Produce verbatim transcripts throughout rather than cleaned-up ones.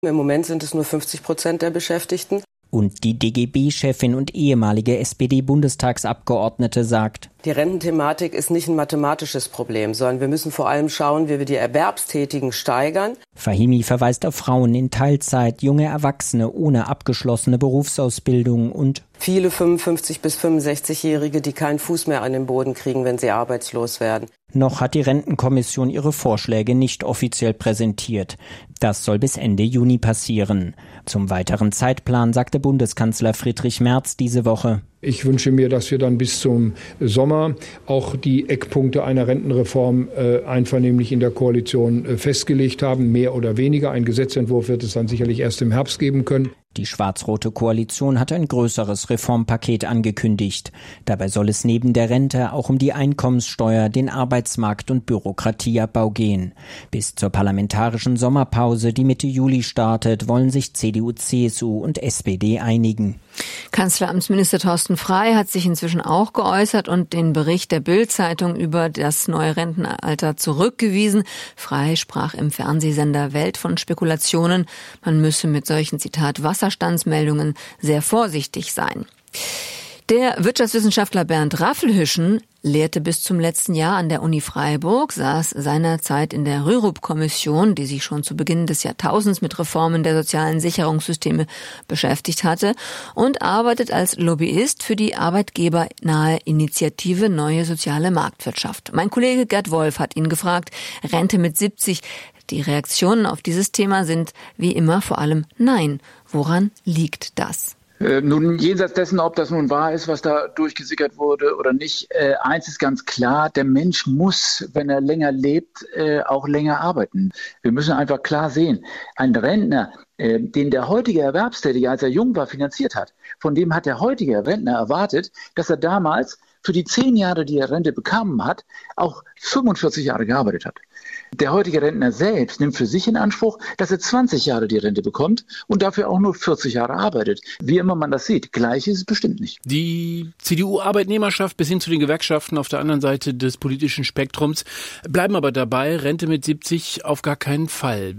Im Moment sind es nur fünfzig Prozent der Beschäftigten. Und die D G B-Chefin und ehemalige S P D-Bundestagsabgeordnete sagt: Die Rententhematik ist nicht ein mathematisches Problem, sondern wir müssen vor allem schauen, wie wir die Erwerbstätigen steigern. Fahimi verweist auf Frauen in Teilzeit, junge Erwachsene ohne abgeschlossene Berufsausbildung und viele fünfundfünfzig- bis fünfundsechzigjährige, die keinen Fuß mehr an den Boden kriegen, wenn sie arbeitslos werden. Noch hat die Rentenkommission ihre Vorschläge nicht offiziell präsentiert. Das soll bis Ende Juni passieren. Zum weiteren Zeitplan sagte Bundeskanzler Friedrich Merz diese Woche: Ich wünsche mir, dass wir dann bis zum Sommer auch die Eckpunkte einer Rentenreform äh, einvernehmlich in der Koalition äh, festgelegt haben, mehr oder weniger. Ein Gesetzentwurf wird es dann sicherlich erst im Herbst geben können. Die schwarz-rote Koalition hat ein größeres Reformpaket angekündigt. Dabei soll es neben der Rente auch um die Einkommenssteuer, den Arbeitsmarkt und Bürokratieabbau gehen. Bis zur parlamentarischen Sommerpause, die Mitte Juli startet, wollen sich C D U, C S U und S P D einigen. Kanzleramtsminister Thorsten Frey hat sich inzwischen auch geäußert und den Bericht der Bild-Zeitung über das neue Rentenalter zurückgewiesen. Frey sprach im Fernsehsender Welt von Spekulationen. Man müsse mit solchen, Zitat, Wasserstandsmeldungen sehr vorsichtig sein. Der Wirtschaftswissenschaftler Bernd Raffelhüschen lehrte bis zum letzten Jahr an der Uni Freiburg, saß seinerzeit in der Rürup-Kommission, die sich schon zu Beginn des Jahrtausends mit Reformen der sozialen Sicherungssysteme beschäftigt hatte, und arbeitet als Lobbyist für die arbeitgebernahe Initiative Neue Soziale Marktwirtschaft. Mein Kollege Gerd Wolf hat ihn gefragt: Rente mit siebzig. Die Reaktionen auf dieses Thema sind wie immer vor allem Nein. Woran liegt das? Äh, nun, jenseits dessen, ob das nun wahr ist, was da durchgesickert wurde oder nicht, äh, eins ist ganz klar: Der Mensch muss, wenn er länger lebt, äh, auch länger arbeiten. Wir müssen einfach klar sehen, ein Rentner, äh, den der heutige Erwerbstätige, als er jung war, finanziert hat, von dem hat der heutige Rentner erwartet, dass er damals für die zehn Jahre, die er Rente bekommen hat, auch fünfundvierzig Jahre gearbeitet hat. Der heutige Rentner selbst nimmt für sich in Anspruch, dass er zwanzig Jahre die Rente bekommt und dafür auch nur vierzig Jahre arbeitet. Wie immer man das sieht, gleich ist es bestimmt nicht. Die C D U-Arbeitnehmerschaft bis hin zu den Gewerkschaften auf der anderen Seite des politischen Spektrums bleiben aber dabei: Rente mit siebzig auf gar keinen Fall.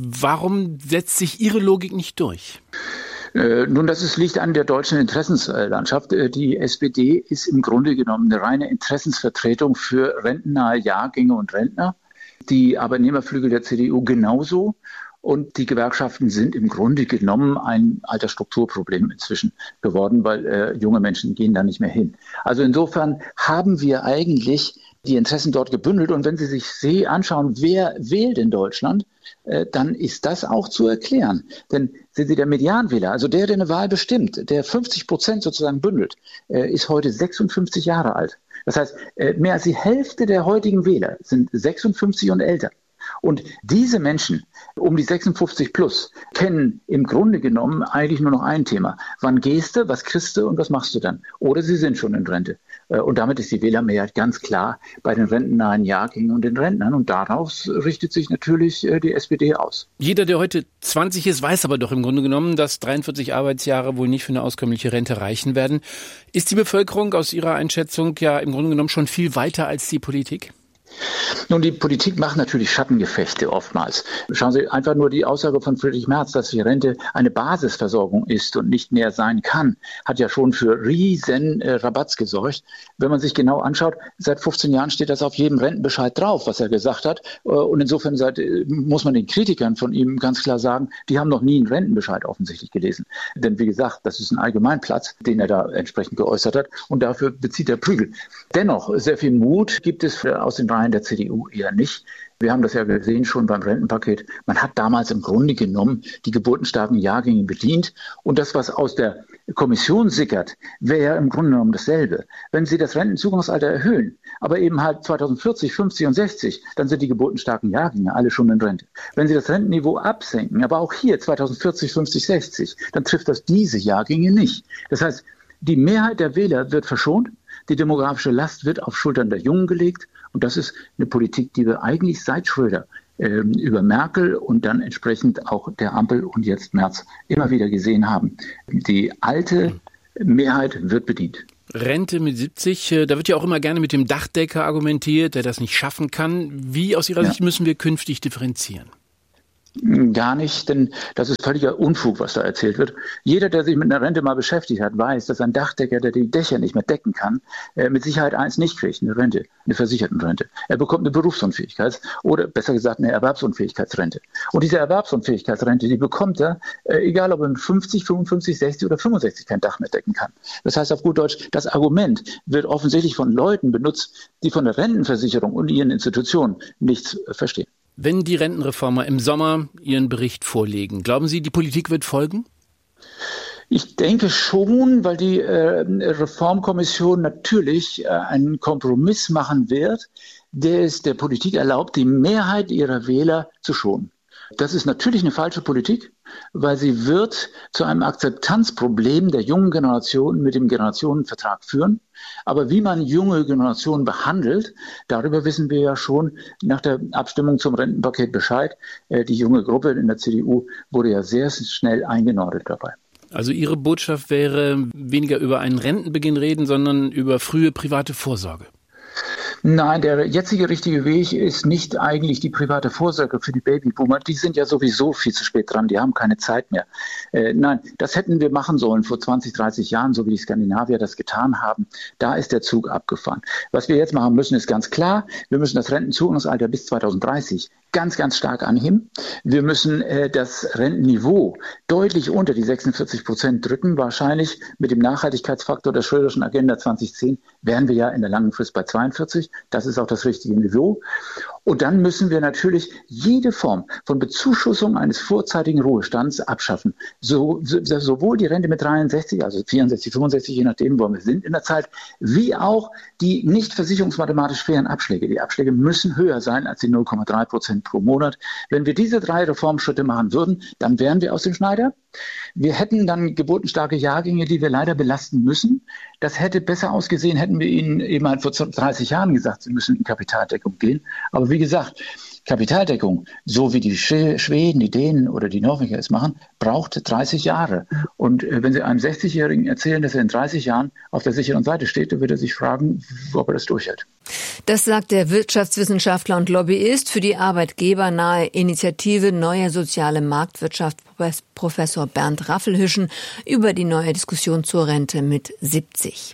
Warum setzt sich Ihre Logik nicht durch? Äh, nun, das ist, liegt an der deutschen Interessenslandschaft. Äh, die S P D ist im Grunde genommen eine reine Interessensvertretung für rentennahe Jahrgänge und Rentner. Die Arbeitnehmerflügel der C D U genauso. Und die Gewerkschaften sind im Grunde genommen ein Altersstrukturproblem inzwischen geworden, weil äh, junge Menschen gehen da nicht mehr hin. Also insofern haben wir eigentlich die Interessen dort gebündelt. Und wenn Sie sich See anschauen, wer wählt in Deutschland, äh, dann ist das auch zu erklären. Denn sind Sie der Medianwähler, also der, der eine Wahl bestimmt, der fünfzig Prozent sozusagen bündelt, äh, ist heute sechsundfünfzig Jahre alt. Das heißt, äh, mehr als die Hälfte der heutigen Wähler sind sechsundfünfzig und älter. Und diese Menschen um die sechsundfünfzig plus kennen im Grunde genommen eigentlich nur noch ein Thema: Wann gehst du, was kriegst du und was machst du dann? Oder sie sind schon in Rente. Und damit ist die Wählermehrheit ganz klar bei den rentennahen Jahrgängen und den Rentnern. Und daraus richtet sich natürlich die S P D aus. Jeder, der heute zwanzig ist, weiß aber doch im Grunde genommen, dass dreiundvierzig Arbeitsjahre wohl nicht für eine auskömmliche Rente reichen werden. Ist die Bevölkerung aus Ihrer Einschätzung ja im Grunde genommen schon viel weiter als die Politik? Nun, die Politik macht natürlich Schattengefechte oftmals. Schauen Sie einfach nur die Aussage von Friedrich Merz, dass die Rente eine Basisversorgung ist und nicht mehr sein kann, hat ja schon für riesen äh, Rabatz gesorgt. Wenn man sich genau anschaut, seit fünfzehn Jahren steht das auf jedem Rentenbescheid drauf, was er gesagt hat. Äh, und insofern seit, äh, muss man den Kritikern von ihm ganz klar sagen, die haben noch nie einen Rentenbescheid offensichtlich gelesen. Denn wie gesagt, das ist ein Allgemeinplatz, den er da entsprechend geäußert hat, und dafür bezieht er Prügel. Dennoch, sehr viel Mut gibt es aus den Reihen der C D U eher nicht. Wir haben das ja gesehen schon beim Rentenpaket. Man hat damals im Grunde genommen die geburtenstarken Jahrgänge bedient. Und das, was aus der Kommission sickert, wäre ja im Grunde genommen dasselbe. Wenn Sie das Rentenzugangsalter erhöhen, aber eben halt zweitausendvierzig, fünfzig und sechzig, dann sind die geburtenstarken Jahrgänge alle schon in Rente. Wenn Sie das Rentenniveau absenken, aber auch hier zweitausendvierzig, fünfzig, sechzig, dann trifft das diese Jahrgänge nicht. Das heißt, die Mehrheit der Wähler wird verschont. Die demografische Last wird auf Schultern der Jungen gelegt. Und das ist eine Politik, die wir eigentlich seit Schröder äh, über Merkel und dann entsprechend auch der Ampel und jetzt Merz immer wieder gesehen haben. Die alte Mehrheit wird bedient. Rente mit siebzig, da wird ja auch immer gerne mit dem Dachdecker argumentiert, der das nicht schaffen kann. Wie aus Ihrer ja. Sicht müssen wir künftig differenzieren? Gar nicht, denn das ist völliger Unfug, was da erzählt wird. Jeder, der sich mit einer Rente mal beschäftigt hat, weiß, dass ein Dachdecker, der die Dächer nicht mehr decken kann, mit Sicherheit eins nicht kriegt, eine Rente, eine Versichertenrente. Er bekommt eine Berufsunfähigkeits- oder besser gesagt eine Erwerbsunfähigkeitsrente. Und diese Erwerbsunfähigkeitsrente, die bekommt er, egal ob er mit fünfzig, fünfundfünfzig, sechzig oder fünfundsechzig kein Dach mehr decken kann. Das heißt auf gut Deutsch, das Argument wird offensichtlich von Leuten benutzt, die von der Rentenversicherung und ihren Institutionen nichts verstehen. Wenn die Rentenreformer im Sommer ihren Bericht vorlegen, glauben Sie, die Politik wird folgen? Ich denke schon, weil die äh, Reformkommission natürlich äh, einen Kompromiss machen wird, der es der Politik erlaubt, die Mehrheit ihrer Wähler zu schonen. Das ist natürlich eine falsche Politik, weil sie wird zu einem Akzeptanzproblem der jungen Generation mit dem Generationenvertrag führen. Aber wie man junge Generationen behandelt, darüber wissen wir ja schon nach der Abstimmung zum Rentenpaket Bescheid. Die junge Gruppe in der C D U wurde ja sehr schnell eingenordet dabei. Also Ihre Botschaft wäre, weniger über einen Rentenbeginn reden, sondern über frühe private Vorsorge. Nein, der jetzige richtige Weg ist nicht eigentlich die private Vorsorge für die Babyboomer. Die sind ja sowieso viel zu spät dran, die haben keine Zeit mehr. Äh, nein, das hätten wir machen sollen vor zwanzig, dreißig Jahren, so wie die Skandinavier das getan haben. Da ist der Zug abgefahren. Was wir jetzt machen müssen, ist ganz klar, wir müssen das Rentenzugangsalter bis zweitausenddreißig ganz, ganz stark anheben. Wir müssen äh, das Rentenniveau deutlich unter die sechsundvierzig Prozent drücken. Wahrscheinlich mit dem Nachhaltigkeitsfaktor der Schröderschen Agenda zweitausendzehn wären wir ja in der langen Frist bei zweiundvierzig. Das ist auch das richtige Niveau. Und dann müssen wir natürlich jede Form von Bezuschussung eines vorzeitigen Ruhestands abschaffen. So, so, sowohl die Rente mit dreiundsechzig, also vierundsechzig, fünfundsechzig, je nachdem, wo wir sind in der Zeit, wie auch die nicht versicherungsmathematisch fairen Abschläge. Die Abschläge müssen höher sein als die null Komma drei Prozent pro Monat. Wenn wir diese drei Reformschritte machen würden, dann wären wir aus dem Schneider. Wir hätten dann geburtenstarke Jahrgänge, die wir leider belasten müssen. Das hätte besser ausgesehen, hätten wir Ihnen eben halt vor dreißig Jahren gesagt, Sie müssen in Kapitaldeckung gehen. Aber wie gesagt, Kapitaldeckung, so wie die Schweden, die Dänen oder die Norweger es machen, braucht dreißig Jahre. Und wenn Sie einem sechzigjährigen erzählen, dass er in dreißig Jahren auf der sicheren Seite steht, dann wird er sich fragen, ob er das durchhält. Das sagt der Wirtschaftswissenschaftler und Lobbyist für die arbeitgebernahe Initiative Neue Soziale Marktwirtschaft, Professor Bernd Raffelhüschen, über die neue Diskussion zur Rente mit siebzig.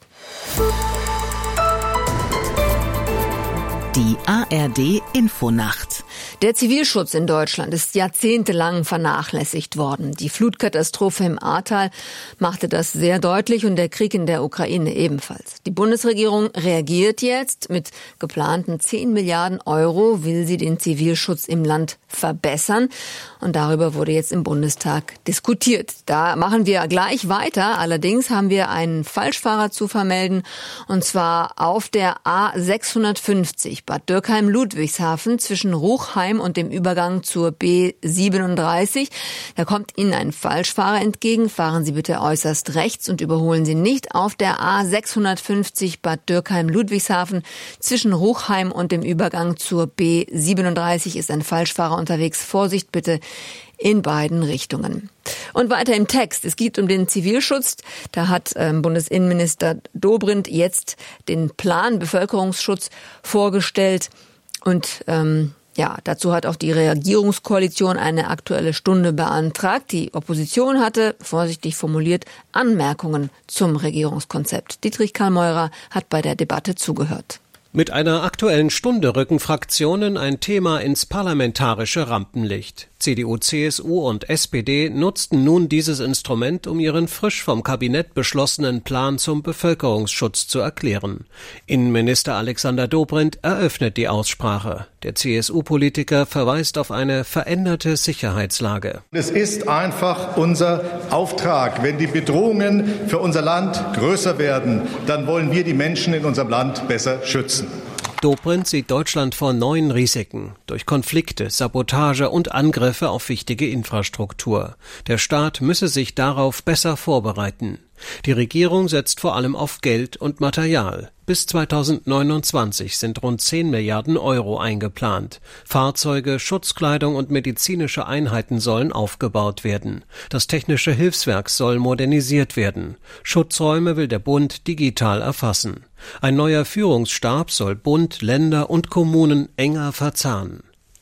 Die A R D-Infonacht. Der Zivilschutz in Deutschland ist jahrzehntelang vernachlässigt worden. Die Flutkatastrophe im Ahrtal machte das sehr deutlich und der Krieg in der Ukraine ebenfalls. Die Bundesregierung reagiert jetzt. Mit geplanten zehn Milliarden Euro will sie den Zivilschutz im Land verbessern. Und darüber wurde jetzt im Bundestag diskutiert. Da machen wir gleich weiter. Allerdings haben wir einen Falschfahrer zu vermelden. Und zwar auf der A sechshundertfünfzig Bad Dürkheim-Ludwigshafen zwischen Ruchheim und dem Übergang zur B siebenunddreißig. Da kommt Ihnen ein Falschfahrer entgegen. Fahren Sie bitte äußerst rechts und überholen Sie nicht. Auf der A sechshundertfünfzig Bad Dürkheim-Ludwigshafen zwischen Ruchheim und dem Übergang zur B siebenunddreißig ist ein Falschfahrer unterwegs. Vorsicht bitte in beiden Richtungen. Und weiter im Text. Es geht um den Zivilschutz. Da hat ähm, Bundesinnenminister Dobrindt jetzt den Plan Bevölkerungsschutz vorgestellt. Und ähm, ja, dazu hat auch die Regierungskoalition eine Aktuelle Stunde beantragt. Die Opposition hatte, vorsichtig formuliert, Anmerkungen zum Regierungskonzept. Dietrich Karl-Meurer hat bei der Debatte zugehört. Mit einer Aktuellen Stunde rücken Fraktionen ein Thema ins parlamentarische Rampenlicht. C D U, C S U und S P D nutzten nun dieses Instrument, um ihren frisch vom Kabinett beschlossenen Plan zum Bevölkerungsschutz zu erklären. Innenminister Alexander Dobrindt eröffnet die Aussprache. Der C S U-Politiker verweist auf eine veränderte Sicherheitslage. Es ist einfach unser Auftrag. Wenn die Bedrohungen für unser Land größer werden, dann wollen wir die Menschen in unserem Land besser schützen. Dobrindt sieht Deutschland vor neuen Risiken durch Konflikte, Sabotage und Angriffe auf wichtige Infrastruktur. Der Staat müsse sich darauf besser vorbereiten. Die Regierung setzt vor allem auf Geld und Material. Bis zweitausendneunundzwanzig sind rund zehn Milliarden Euro eingeplant. Fahrzeuge, Schutzkleidung und medizinische Einheiten sollen aufgebaut werden. Das technische Hilfswerk soll modernisiert werden. Schutzräume will der Bund digital erfassen. Ein neuer Führungsstab soll Bund, Länder und Kommunen enger verzahnen.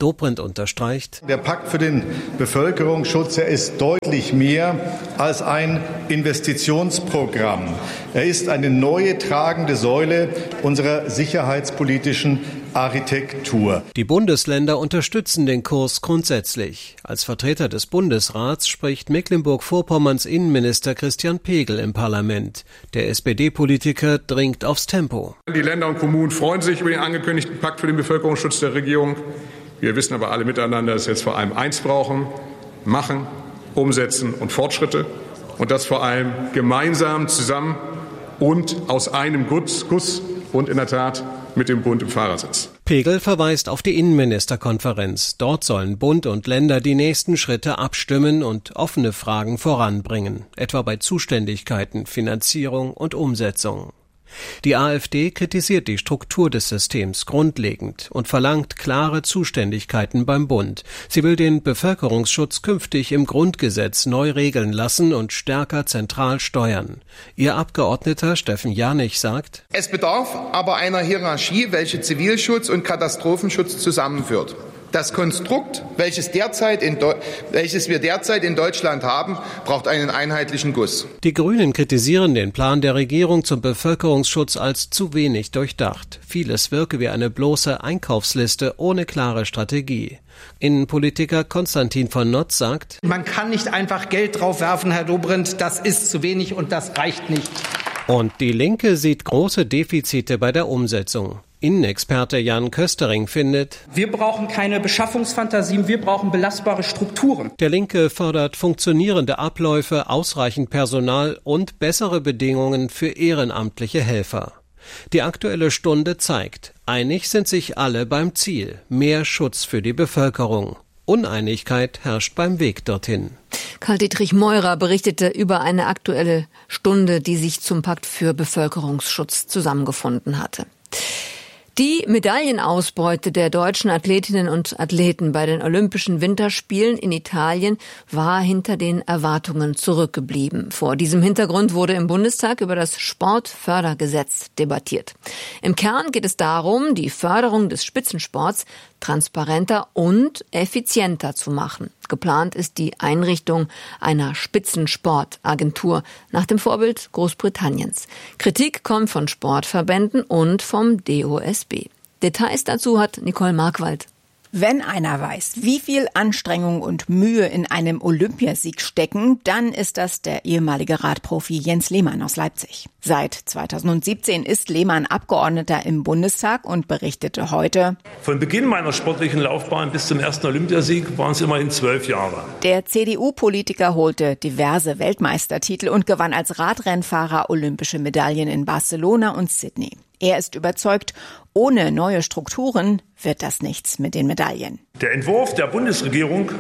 Dobrindt unterstreicht: Der Pakt für den Bevölkerungsschutz, er ist deutlich mehr als ein Investitionsprogramm. Er ist eine neue tragende Säule unserer sicherheitspolitischen Architektur. Die Bundesländer unterstützen den Kurs grundsätzlich. Als Vertreter des Bundesrats spricht Mecklenburg-Vorpommerns Innenminister Christian Pegel im Parlament. Der S P D-Politiker dringt aufs Tempo. Die Länder und Kommunen freuen sich über den angekündigten Pakt für den Bevölkerungsschutz der Regierung. Wir wissen aber alle miteinander, dass wir jetzt vor allem eins brauchen: machen, umsetzen und Fortschritte. Und das vor allem gemeinsam, zusammen und aus einem Guss, Guss und in der Tat mit dem Bund im Fahrersitz. Pegel verweist auf die Innenministerkonferenz. Dort sollen Bund und Länder die nächsten Schritte abstimmen und offene Fragen voranbringen, etwa bei Zuständigkeiten, Finanzierung und Umsetzung. Die AfD kritisiert die Struktur des Systems grundlegend und verlangt klare Zuständigkeiten beim Bund. Sie will den Bevölkerungsschutz künftig im Grundgesetz neu regeln lassen und stärker zentral steuern. Ihr Abgeordneter Steffen Janich sagt: Es bedarf aber einer Hierarchie, welche Zivilschutz und Katastrophenschutz zusammenführt. Das Konstrukt, welches, derzeit in Deu- welches wir derzeit in Deutschland haben, braucht einen einheitlichen Guss. Die Grünen kritisieren den Plan der Regierung zum Bevölkerungsschutz als zu wenig durchdacht. Vieles wirke wie eine bloße Einkaufsliste ohne klare Strategie. Innenpolitiker Konstantin von Notz sagt: Man kann nicht einfach Geld drauf werfen, Herr Dobrindt, das ist zu wenig und das reicht nicht. Und die Linke sieht große Defizite bei der Umsetzung. Innenexperte Jan Köstering findet: Wir brauchen keine Beschaffungsfantasien, wir brauchen belastbare Strukturen. Der Linke fordert funktionierende Abläufe, ausreichend Personal und bessere Bedingungen für ehrenamtliche Helfer. Die Aktuelle Stunde zeigt, einig sind sich alle beim Ziel: mehr Schutz für die Bevölkerung. Uneinigkeit herrscht beim Weg dorthin. Karl-Dietrich Meurer berichtete über eine Aktuelle Stunde, die sich zum Pakt für Bevölkerungsschutz zusammengefunden hatte. Die Medaillenausbeute der deutschen Athletinnen und Athleten bei den Olympischen Winterspielen in Italien war hinter den Erwartungen zurückgeblieben. Vor diesem Hintergrund wurde im Bundestag über das Sportfördergesetz debattiert. Im Kern geht es darum, die Förderung des Spitzensports transparenter und effizienter zu machen. Geplant ist die Einrichtung einer Spitzensportagentur nach dem Vorbild Großbritanniens. Kritik kommt von Sportverbänden und vom D O S B. Details dazu hat Nicole Markwald. Wenn einer weiß, wie viel Anstrengung und Mühe in einem Olympiasieg stecken, dann ist das der ehemalige Radprofi Jens Lehmann aus Leipzig. Seit zweitausendsiebzehn ist Lehmann Abgeordneter im Bundestag und berichtete heute: Von Beginn meiner sportlichen Laufbahn bis zum ersten Olympiasieg waren es immerhin zwölf Jahre. Der C D U-Politiker holte diverse Weltmeistertitel und gewann als Radrennfahrer olympische Medaillen in Barcelona und Sydney. Er ist überzeugt, ohne neue Strukturen wird das nichts mit den Medaillen. Der Entwurf der Bundesregierung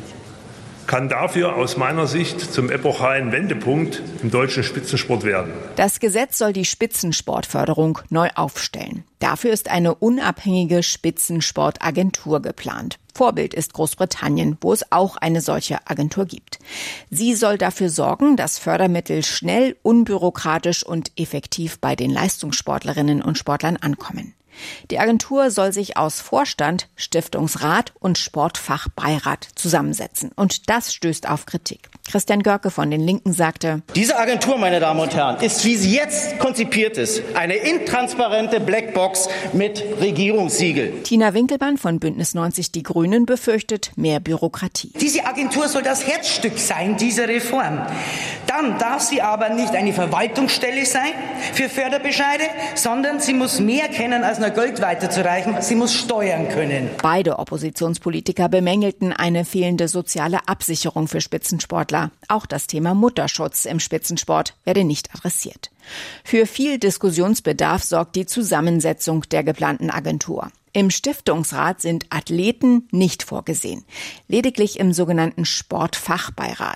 kann dafür aus meiner Sicht zum epochalen Wendepunkt im deutschen Spitzensport werden. Das Gesetz soll die Spitzensportförderung neu aufstellen. Dafür ist eine unabhängige Spitzensportagentur geplant. Vorbild ist Großbritannien, wo es auch eine solche Agentur gibt. Sie soll dafür sorgen, dass Fördermittel schnell, unbürokratisch und effektiv bei den Leistungssportlerinnen und Sportlern ankommen. Die Agentur soll sich aus Vorstand, Stiftungsrat und Sportfachbeirat zusammensetzen. Und das stößt auf Kritik. Christian Görke von den Linken sagte: Diese Agentur, meine Damen und Herren, ist, wie sie jetzt konzipiert ist, eine intransparente Blackbox mit Regierungssiegel. Tina Winkelmann von Bündnis neunzig Die Grünen befürchtet mehr Bürokratie. Diese Agentur soll das Herzstück sein dieser Reform. Dann darf sie aber nicht eine Verwaltungsstelle sein für Förderbescheide, sondern sie muss mehr kennen als nur Geld weiterzureichen. Sie muss steuern können. Beide Oppositionspolitiker bemängelten eine fehlende soziale Absicherung für Spitzensportler. Auch das Thema Mutterschutz im Spitzensport werde nicht adressiert. Für viel Diskussionsbedarf sorgt die Zusammensetzung der geplanten Agentur. Im Stiftungsrat sind Athleten nicht vorgesehen, lediglich im sogenannten Sportfachbeirat.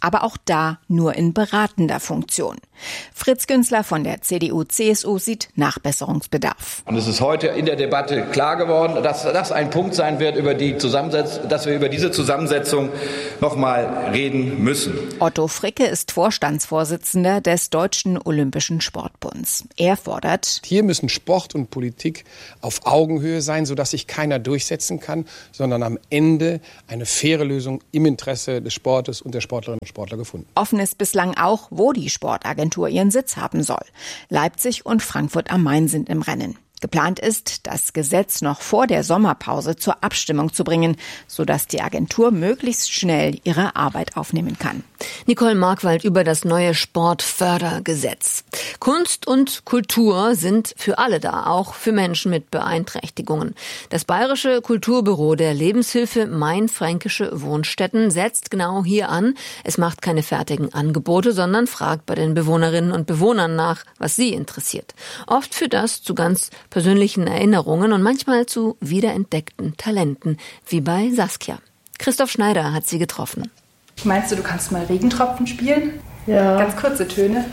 aber auch da nur in beratender Funktion. Fritz Günzler von der C D U C S U sieht Nachbesserungsbedarf. Und es ist heute in der Debatte klar geworden, dass das ein Punkt sein wird, über die Zusammensetzung, dass wir über diese Zusammensetzung noch mal reden müssen. Otto Fricke ist Vorstandsvorsitzender des Deutschen Olympischen Sportbunds. Er fordert: Hier müssen Sport und Politik auf Augenhöhe sein, sodass sich keiner durchsetzen kann, sondern am Ende eine faire Lösung im Interesse des Sportes und der Sportlerinnen und Sportler gefunden. Offen ist bislang auch, wo die Sportagentur ihren Sitz haben soll. Leipzig und Frankfurt am Main sind im Rennen. Geplant ist, das Gesetz noch vor der Sommerpause zur Abstimmung zu bringen, sodass die Agentur möglichst schnell ihre Arbeit aufnehmen kann. Nicole Markwald über das neue Sportfördergesetz. Kunst und Kultur sind für alle da, auch für Menschen mit Beeinträchtigungen. Das Bayerische Kulturbüro der Lebenshilfe Mainfränkische Wohnstätten setzt genau hier an. Es macht keine fertigen Angebote, sondern fragt bei den Bewohnerinnen und Bewohnern nach, was sie interessiert. Oft führt das zu ganz persönlichen Erinnerungen und manchmal zu wiederentdeckten Talenten, wie bei Saskia. Christoph Schneider hat sie getroffen. Meinst du, du kannst mal Regentropfen spielen? Ja. Ganz kurze Töne.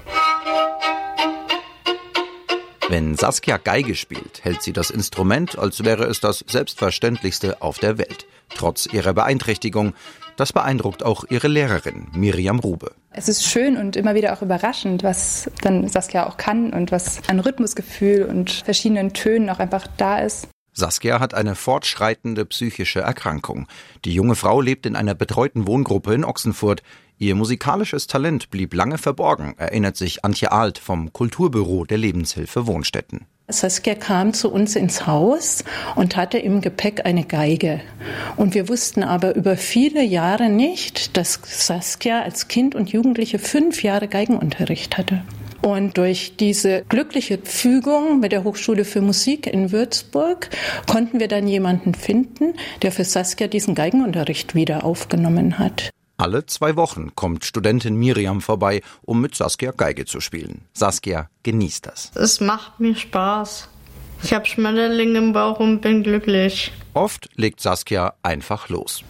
Wenn Saskia Geige spielt, hält sie das Instrument, als wäre es das Selbstverständlichste auf der Welt. Trotz ihrer Beeinträchtigung. Das beeindruckt auch ihre Lehrerin, Miriam Rube. Es ist schön und immer wieder auch überraschend, was dann Saskia auch kann und was an Rhythmusgefühl und verschiedenen Tönen auch einfach da ist. Saskia hat eine fortschreitende psychische Erkrankung. Die junge Frau lebt in einer betreuten Wohngruppe in Ochsenfurt. Ihr musikalisches Talent blieb lange verborgen, erinnert sich Antje Alt vom Kulturbüro der Lebenshilfe Wohnstätten. Saskia kam zu uns ins Haus und hatte im Gepäck eine Geige. Und wir wussten aber über viele Jahre nicht, dass Saskia als Kind und Jugendliche fünf Jahre Geigenunterricht hatte. Und durch diese glückliche Fügung mit der Hochschule für Musik in Würzburg konnten wir dann jemanden finden, der für Saskia diesen Geigenunterricht wieder aufgenommen hat. Alle zwei Wochen kommt Studentin Miriam vorbei, um mit Saskia Geige zu spielen. Saskia genießt das. Es macht mir Spaß. Ich habe Schmetterlinge im Bauch und bin glücklich. Oft legt Saskia einfach los.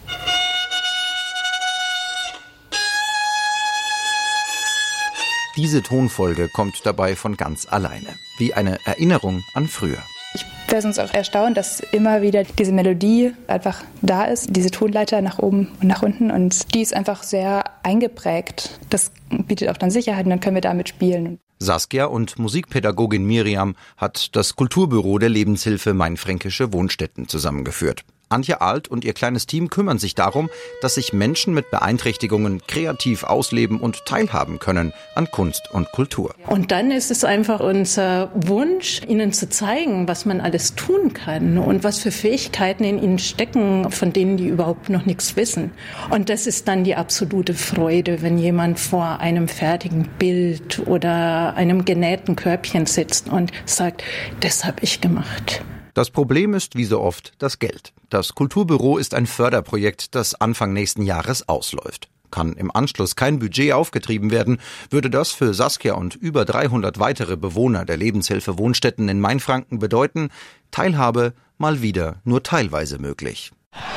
Diese Tonfolge kommt dabei von ganz alleine, wie eine Erinnerung an früher. Ich wäre sonst auch erstaunt, dass immer wieder diese Melodie einfach da ist, diese Tonleiter nach oben und nach unten, und die ist einfach sehr eingeprägt. Das bietet auch dann Sicherheit und dann können wir damit spielen. Saskia und Musikpädagogin Miriam hat das Kulturbüro der Lebenshilfe Mainfränkische Wohnstätten zusammengeführt. Antje Alt und ihr kleines Team kümmern sich darum, dass sich Menschen mit Beeinträchtigungen kreativ ausleben und teilhaben können an Kunst und Kultur. Und dann ist es einfach unser Wunsch, ihnen zu zeigen, was man alles tun kann und was für Fähigkeiten in ihnen stecken, von denen die überhaupt noch nichts wissen. Und das ist dann die absolute Freude, wenn jemand vor einem fertigen Bild oder einem genähten Körbchen sitzt und sagt, das habe ich gemacht. Das Problem ist wie so oft das Geld. Das Kulturbüro ist ein Förderprojekt, das Anfang nächsten Jahres ausläuft. Kann im Anschluss kein Budget aufgetrieben werden, würde das für Saskia und über dreihundert weitere Bewohner der Lebenshilfe Wohnstätten in Mainfranken bedeuten, Teilhabe mal wieder nur teilweise möglich.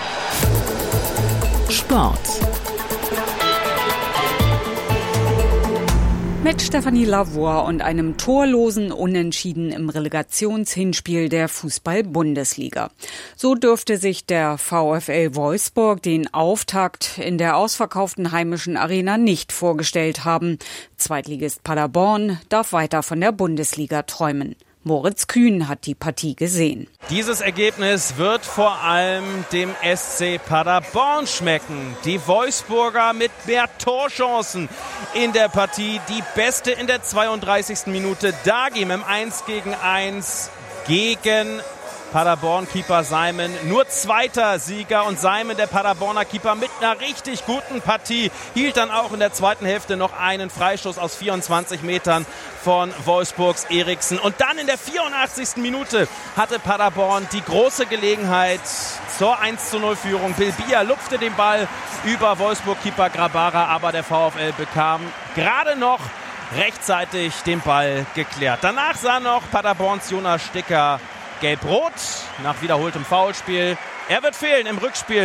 Sport. Mit Stefanie Lavoie und einem torlosen Unentschieden im Relegationshinspiel der Fußball-Bundesliga. So dürfte sich der VfL Wolfsburg den Auftakt in der ausverkauften heimischen Arena nicht vorgestellt haben. Zweitligist Paderborn darf weiter von der Bundesliga träumen. Moritz Kühn hat die Partie gesehen. Dieses Ergebnis wird vor allem dem S C Paderborn schmecken. Die Wolfsburger mit mehr Torchancen in der Partie. Die beste in der zweiunddreißigsten Minute. Dagim im eins gegen eins gegen Paderborn-Keeper Simon. Nur zweiter Sieger und Simon, der Paderborner Keeper, mit einer richtig guten Partie. Hielt dann auch in der zweiten Hälfte noch einen Freischuss aus vierundzwanzig Metern von Wolfsburgs Eriksen. Und dann in der vierundachtzigsten Minute hatte Paderborn die große Gelegenheit zur eins zu null Führung. Bilbia lupfte den Ball über Wolfsburg-Keeper Grabara, aber der VfL bekam gerade noch rechtzeitig den Ball geklärt. Danach sah noch Paderborns Jonas Sticker Gelb-Rot nach wiederholtem Foulspiel. Er wird fehlen im Rückspiel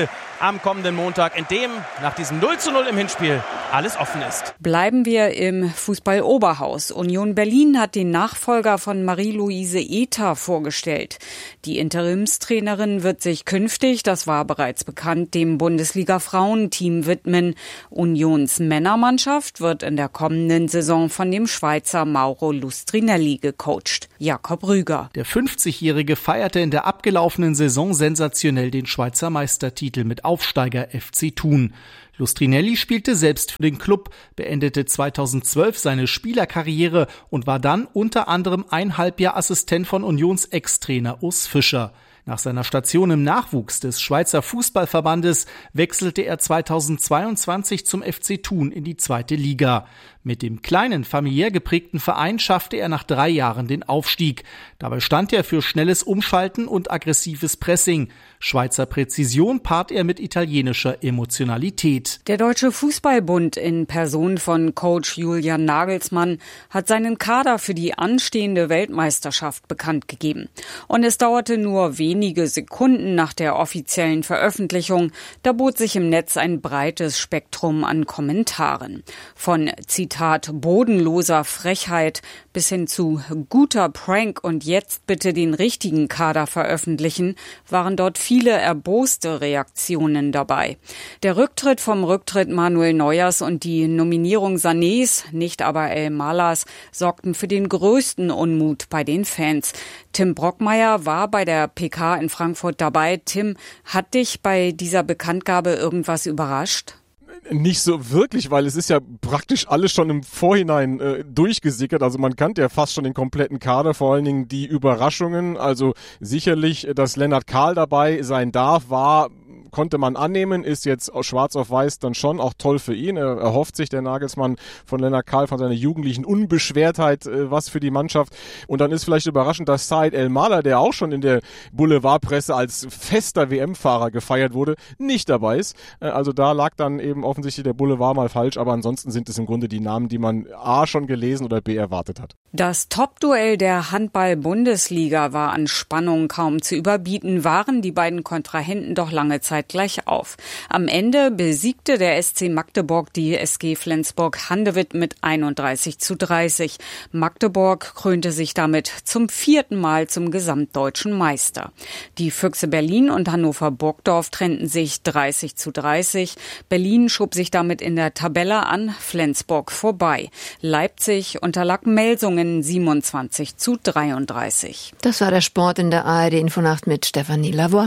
am kommenden Montag, in dem nach diesem null zu null im Hinspiel alles offen ist. Bleiben wir im Fußball-Oberhaus. Union Berlin hat den Nachfolger von Marie-Louise Ether vorgestellt. Die Interimstrainerin wird sich künftig, das war bereits bekannt, dem Bundesliga-Frauenteam widmen. Unions Männermannschaft wird in der kommenden Saison von dem Schweizer Mauro Lustrinelli gecoacht. Jakob Rüger. Der fünfzigjährige feierte in der abgelaufenen Saison sensationell den Schweizer Meistertitel mit Aufsteiger F C Thun. Lustrinelli spielte selbst für den Klub, beendete zweitausendzwölf seine Spielerkarriere und war dann unter anderem ein Halbjahr Assistent von Unions Ex-Trainer Urs Fischer. Nach seiner Station im Nachwuchs des Schweizer Fußballverbandes wechselte er zweitausendzweiundzwanzig zum F C Thun in die zweite Liga. Mit dem kleinen, familiär geprägten Verein schaffte er nach drei Jahren den Aufstieg. Dabei stand er für schnelles Umschalten und aggressives Pressing. Schweizer Präzision paart er mit italienischer Emotionalität. Der Deutsche Fußballbund in Person von Coach Julian Nagelsmann hat seinen Kader für die anstehende Weltmeisterschaft bekannt gegeben. Und es dauerte nur wenige Sekunden nach der offiziellen Veröffentlichung. Da bot sich im Netz ein breites Spektrum an Kommentaren. Von Zitat bodenloser Frechheit bis hin zu guter Prank und jetzt bitte den richtigen Kader veröffentlichen, waren dort viele erboste Reaktionen dabei. Der Rücktritt vom Rücktritt Manuel Neuers und die Nominierung Sanés, nicht aber El Malas, sorgten für den größten Unmut bei den Fans. Tim Brockmeier war bei der P K in Frankfurt dabei. Tim, hat dich bei dieser Bekanntgabe irgendwas überrascht? Nicht so wirklich, weil es ist ja praktisch alles schon im Vorhinein äh, durchgesickert. Also man kannte ja fast schon den kompletten Kader, vor allen Dingen die Überraschungen. Also sicherlich, dass Lennart Kahl dabei sein darf, war konnte man annehmen, ist jetzt schwarz auf weiß dann schon auch toll für ihn. Er erhofft sich, der Nagelsmann, von Lennart Kahl, von seiner jugendlichen Unbeschwertheit äh, was für die Mannschaft. Und dann ist vielleicht überraschend, dass Said El Maler, der auch schon in der Boulevardpresse als fester W M-Fahrer gefeiert wurde, nicht dabei ist. Äh, also da lag dann eben offensichtlich der Boulevard mal falsch, aber ansonsten sind es im Grunde die Namen, die man A schon gelesen oder B erwartet hat. Das Top-Duell der Handball-Bundesliga war an Spannung kaum zu überbieten, waren die beiden Kontrahenten doch lange Zeit gleich auf. Am Ende besiegte der S C Magdeburg die S G Flensburg-Handewitt mit einunddreißig zu dreißig. Magdeburg krönte sich damit zum vierten Mal zum gesamtdeutschen Meister. Die Füchse Berlin und Hannover Burgdorf trennten sich dreißig zu dreißig. Berlin schob sich damit in der Tabelle an Flensburg vorbei. Leipzig unterlag Melsungen siebenundzwanzig zu dreiunddreißig. Das war der Sport in der A R D-Infonacht mit Stefanie Lavoie.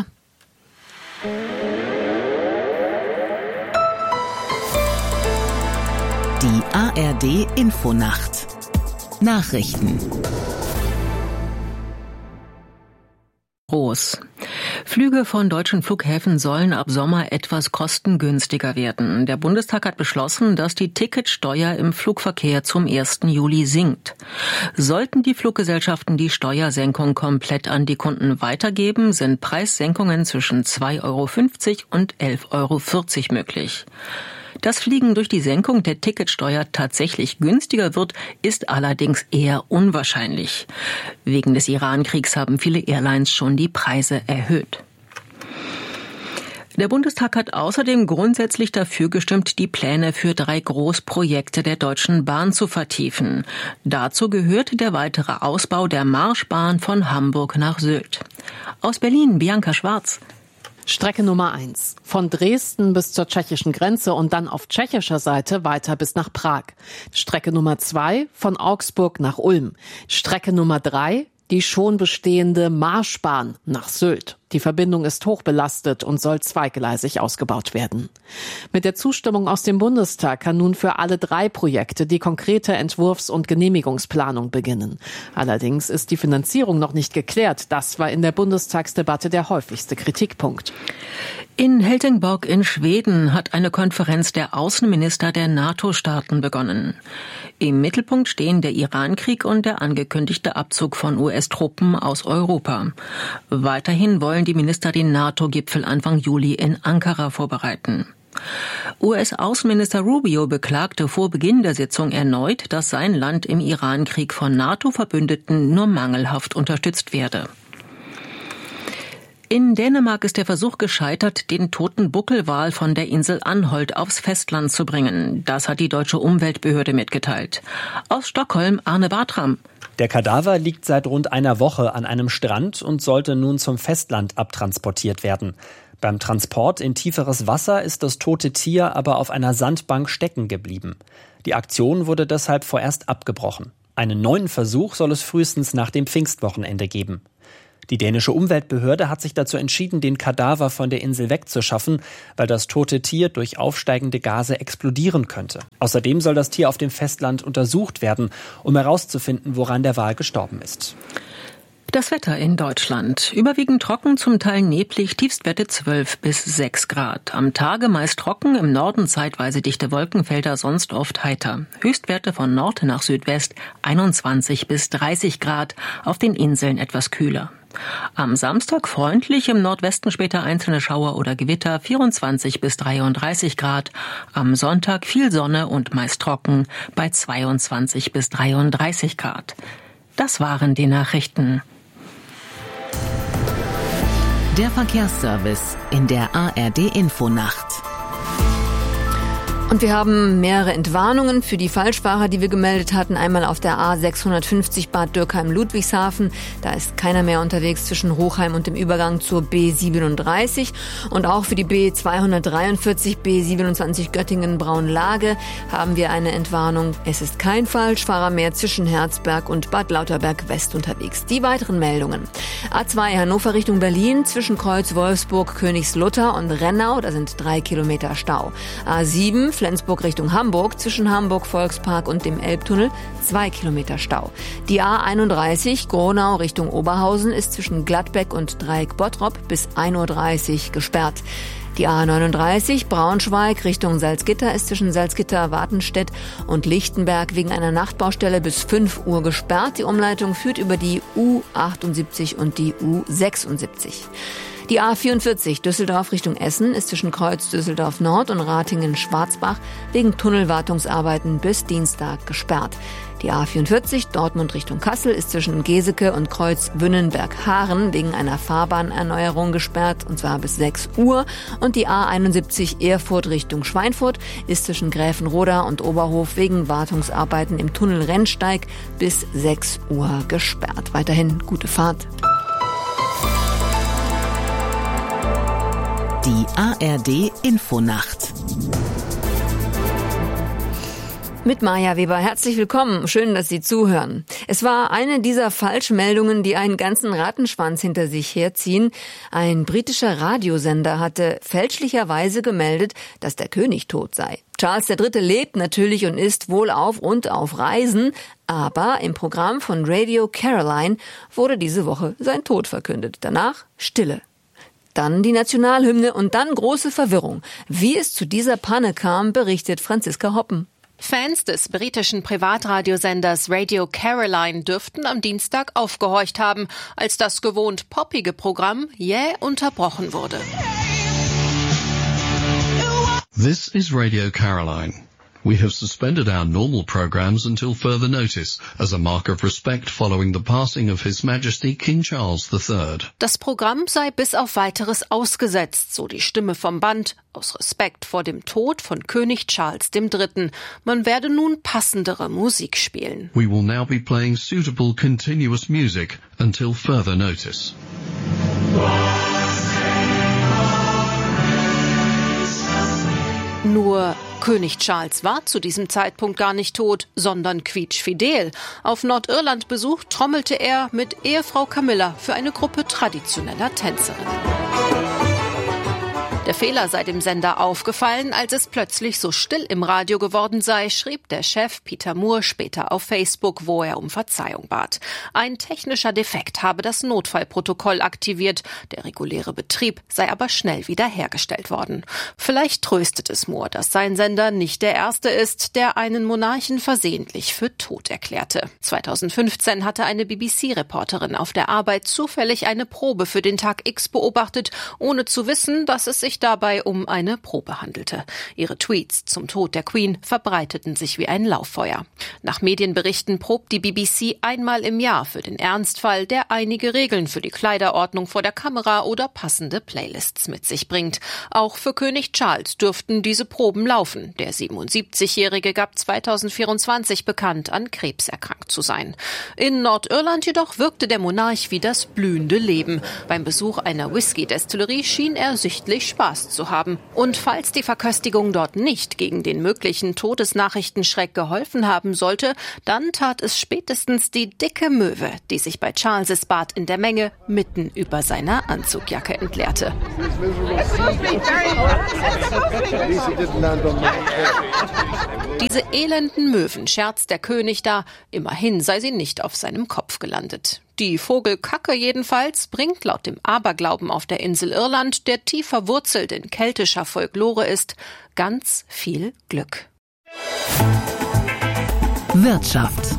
Die A R D-Infonacht. Nachrichten. Groß. Flüge von deutschen Flughäfen sollen ab Sommer etwas kostengünstiger werden. Der Bundestag hat beschlossen, dass die Ticketsteuer im Flugverkehr zum ersten Juli sinkt. Sollten die Fluggesellschaften die Steuersenkung komplett an die Kunden weitergeben, sind Preissenkungen zwischen zwei Euro fünfzig und elf Euro vierzig möglich. Dass Fliegen durch die Senkung der Ticketsteuer tatsächlich günstiger wird, ist allerdings eher unwahrscheinlich. Wegen des Iran-Kriegs haben viele Airlines schon die Preise erhöht. Der Bundestag hat außerdem grundsätzlich dafür gestimmt, die Pläne für drei Großprojekte der Deutschen Bahn zu vertiefen. Dazu gehört der weitere Ausbau der Marschbahn von Hamburg nach Sylt. Aus Berlin, Bianca Schwarz. Strecke Nummer eins. Von Dresden bis zur tschechischen Grenze und dann auf tschechischer Seite weiter bis nach Prag. Strecke Nummer zwei. Von Augsburg nach Ulm. Strecke Nummer drei. Die schon bestehende Marschbahn nach Sylt. Die Verbindung ist hochbelastet und soll zweigleisig ausgebaut werden. Mit der Zustimmung aus dem Bundestag kann nun für alle drei Projekte die konkrete Entwurfs- und Genehmigungsplanung beginnen. Allerdings ist die Finanzierung noch nicht geklärt. Das war in der Bundestagsdebatte der häufigste Kritikpunkt. In Helsingborg in Schweden hat eine Konferenz der Außenminister der NATO-Staaten begonnen. Im Mittelpunkt stehen der Iran-Krieg und der angekündigte Abzug von U S-Truppen aus Europa. Weiterhin wollen die Minister den NATO-Gipfel Anfang Juli in Ankara vorbereiten. U S-Außenminister Rubio beklagte vor Beginn der Sitzung erneut, dass sein Land im Iran-Krieg von NATO-Verbündeten nur mangelhaft unterstützt werde. In Dänemark ist der Versuch gescheitert, den toten Buckelwal von der Insel Anholt aufs Festland zu bringen. Das hat die deutsche Umweltbehörde mitgeteilt. Aus Stockholm Arne Bartram. Der Kadaver liegt seit rund einer Woche an einem Strand und sollte nun zum Festland abtransportiert werden. Beim Transport in tieferes Wasser ist das tote Tier aber auf einer Sandbank stecken geblieben. Die Aktion wurde deshalb vorerst abgebrochen. Einen neuen Versuch soll es frühestens nach dem Pfingstwochenende geben. Die dänische Umweltbehörde hat sich dazu entschieden, den Kadaver von der Insel wegzuschaffen, weil das tote Tier durch aufsteigende Gase explodieren könnte. Außerdem soll das Tier auf dem Festland untersucht werden, um herauszufinden, woran der Wal gestorben ist. Das Wetter in Deutschland. Überwiegend trocken, zum Teil neblig, Tiefstwerte zwölf bis sechs Grad. Am Tage meist trocken, im Norden zeitweise dichte Wolkenfelder, sonst oft heiter. Höchstwerte von Nord nach Südwest einundzwanzig bis dreißig Grad, auf den Inseln etwas kühler. Am Samstag freundlich, im Nordwesten später einzelne Schauer oder Gewitter, vierundzwanzig bis dreiunddreißig Grad. Am Sonntag viel Sonne und meist trocken, bei zweiundzwanzig bis dreiunddreißig Grad. Das waren die Nachrichten. Der Verkehrsservice in der A R D-Infonacht. Und wir haben mehrere Entwarnungen für die Falschfahrer, die wir gemeldet hatten. Einmal auf der A sechshundertfünfzig Bad Dürkheim-Ludwigshafen. Da ist keiner mehr unterwegs zwischen Hochheim und dem Übergang zur B siebenunddreißig. Und auch für die B zweihundertdreiundvierzig, B siebenundzwanzig Göttingen-Braunlage haben wir eine Entwarnung. Es ist kein Falschfahrer mehr zwischen Herzberg und Bad Lauterberg-West unterwegs. Die weiteren Meldungen. A zwei Hannover Richtung Berlin zwischen Kreuz Wolfsburg, Königslutter und Rennau. Da sind drei Kilometer Stau. A sieben Flensburg Richtung Hamburg, zwischen Hamburg Volkspark und dem Elbtunnel, zwei Kilometer Stau. Die A einunddreißig Gronau Richtung Oberhausen ist zwischen Gladbeck und Dreieck Bottrop bis ein Uhr dreißig gesperrt. Die A neununddreißig Braunschweig Richtung Salzgitter ist zwischen Salzgitter, Wartenstedt und Lichtenberg wegen einer Nachtbaustelle bis fünf Uhr gesperrt. Die Umleitung führt über die U achtundsiebzig und die U sechsundsiebzig. Die A vierundvierzig Düsseldorf Richtung Essen ist zwischen Kreuz Düsseldorf Nord und Ratingen-Schwarzbach wegen Tunnelwartungsarbeiten bis Dienstag gesperrt. Die A vierundvierzig Dortmund Richtung Kassel ist zwischen Geseke und Kreuz Wünnenberg-Haaren wegen einer Fahrbahnerneuerung gesperrt, und zwar bis sechs Uhr. Und die A einundsiebzig Erfurt Richtung Schweinfurt ist zwischen Gräfenroda und Oberhof wegen Wartungsarbeiten im Tunnel Rennsteig bis sechs Uhr gesperrt. Weiterhin gute Fahrt. Die A R D-Infonacht. Mit Maja Weber. Herzlich willkommen. Schön, dass Sie zuhören. Es war eine dieser Falschmeldungen, die einen ganzen Rattenschwanz hinter sich herziehen. Ein britischer Radiosender hatte fälschlicherweise gemeldet, dass der König tot sei. Charles der Dritte lebt natürlich und ist wohlauf und auf Reisen, aber im Programm von Radio Caroline wurde diese Woche sein Tod verkündet. Danach Stille. Dann die Nationalhymne und dann große Verwirrung. Wie es zu dieser Panne kam, berichtet Franziska Hoppen. Fans des britischen Privatradiosenders Radio Caroline dürften am Dienstag aufgehorcht haben, als das gewohnt poppige Programm jäh unterbrochen wurde. This is Radio Caroline. We have suspended our normal programs until further notice, as a mark of respect following the passing of His Majesty King Charles the Third. Das Programm sei bis auf Weiteres ausgesetzt, so die Stimme vom Band, aus Respekt vor dem Tod von König Charles der Dritte. Man werde nun passendere Musik spielen. We will now be playing suitable continuous music until further notice. Nur König Charles war zu diesem Zeitpunkt gar nicht tot, sondern quietschfidel. Auf Nordirland-Besuch trommelte er mit Ehefrau Camilla für eine Gruppe traditioneller Tänzerinnen. Der Fehler sei dem Sender aufgefallen, als es plötzlich so still im Radio geworden sei, schrieb der Chef Peter Moore später auf Facebook, wo er um Verzeihung bat. Ein technischer Defekt habe das Notfallprotokoll aktiviert. Der reguläre Betrieb sei aber schnell wiederhergestellt worden. Vielleicht tröstet es Moore, dass sein Sender nicht der erste ist, der einen Monarchen versehentlich für tot erklärte. zweitausendfünfzehn hatte eine B B C-Reporterin auf der Arbeit zufällig eine Probe für den Tag X beobachtet, ohne zu wissen, dass es sich sich dabei um eine Probe handelte. Ihre Tweets zum Tod der Queen verbreiteten sich wie ein Lauffeuer. Nach Medienberichten probt die B B C einmal im Jahr für den Ernstfall, der einige Regeln für die Kleiderordnung vor der Kamera oder passende Playlists mit sich bringt. Auch für König Charles dürften diese Proben laufen. Der siebenundsiebzigjährige gab zweitausendvierundzwanzig bekannt, an Krebs erkrankt zu sein. In Nordirland jedoch wirkte der Monarch wie das blühende Leben. Beim Besuch einer Whisky-Destillerie schien er sichtlich Spaß zu haben. Und falls die Verköstigung dort nicht gegen den möglichen Todesnachrichtenschreck geholfen haben sollte, dann tat es spätestens die dicke Möwe, die sich bei Charles' Bad in der Menge mitten über seiner Anzugjacke entleerte. Diese elenden Möwen, scherzt der König da, immerhin sei sie nicht auf seinem Kopf gelandet. Die Vogelkacke jedenfalls bringt laut dem Aberglauben auf der Insel Irland, der tief verwurzelt in keltischer Folklore ist, ganz viel Glück. Wirtschaft.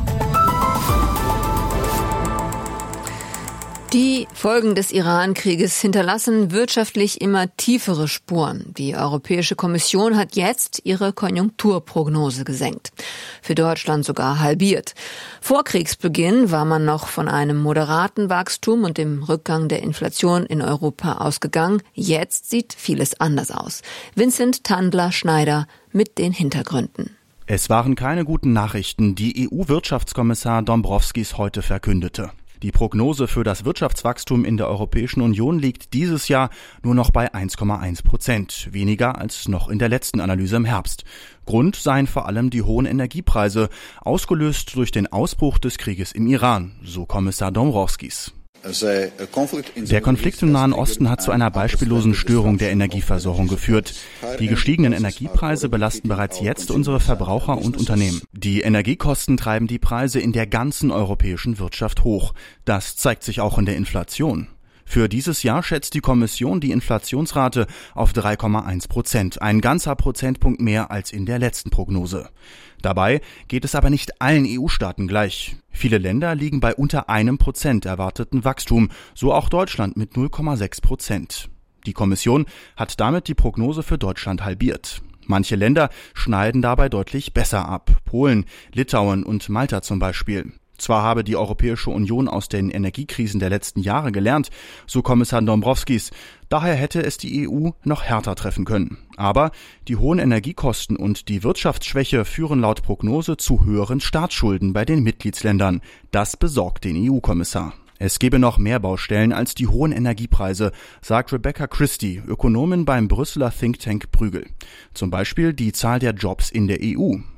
Die Folgen des Iran-Krieges hinterlassen wirtschaftlich immer tiefere Spuren. Die Europäische Kommission hat jetzt ihre Konjunkturprognose gesenkt. Für Deutschland sogar halbiert. Vor Kriegsbeginn war man noch von einem moderaten Wachstum und dem Rückgang der Inflation in Europa ausgegangen. Jetzt sieht vieles anders aus. Vincent Tandler-Schneider mit den Hintergründen. Es waren keine guten Nachrichten, die E U-Wirtschaftskommissar Dombrovskis heute verkündete. Die Prognose für das Wirtschaftswachstum in der Europäischen Union liegt dieses Jahr nur noch bei eins Komma eins Prozent, weniger als noch in der letzten Analyse im Herbst. Grund seien vor allem die hohen Energiepreise, ausgelöst durch den Ausbruch des Krieges im Iran, so Kommissar Dombrovskis. Der Konflikt im Nahen Osten hat zu einer beispiellosen Störung der Energieversorgung geführt. Die gestiegenen Energiepreise belasten bereits jetzt unsere Verbraucher und Unternehmen. Die Energiekosten treiben die Preise in der ganzen europäischen Wirtschaft hoch. Das zeigt sich auch in der Inflation. Für dieses Jahr schätzt die Kommission die Inflationsrate auf drei Komma eins Prozent, ein ganzer Prozentpunkt mehr als in der letzten Prognose. Dabei geht es aber nicht allen E U-Staaten gleich. Viele Länder liegen bei unter einem Prozent erwarteten Wachstum, so auch Deutschland mit null Komma sechs Prozent. Die Kommission hat damit die Prognose für Deutschland halbiert. Manche Länder schneiden dabei deutlich besser ab. Polen, Litauen und Malta zum Beispiel. Zwar habe die Europäische Union aus den Energiekrisen der letzten Jahre gelernt, so Kommissar Dombrovskis, daher hätte es die E U noch härter treffen können. Aber die hohen Energiekosten und die Wirtschaftsschwäche führen laut Prognose zu höheren Staatsschulden bei den Mitgliedsländern. Das besorgt den E U-Kommissar. Es gebe noch mehr Baustellen als die hohen Energiepreise, sagt Rebecca Christie, Ökonomin beim Brüsseler Think Tank Bruegel. Zum Beispiel die Zahl der Jobs in der E U.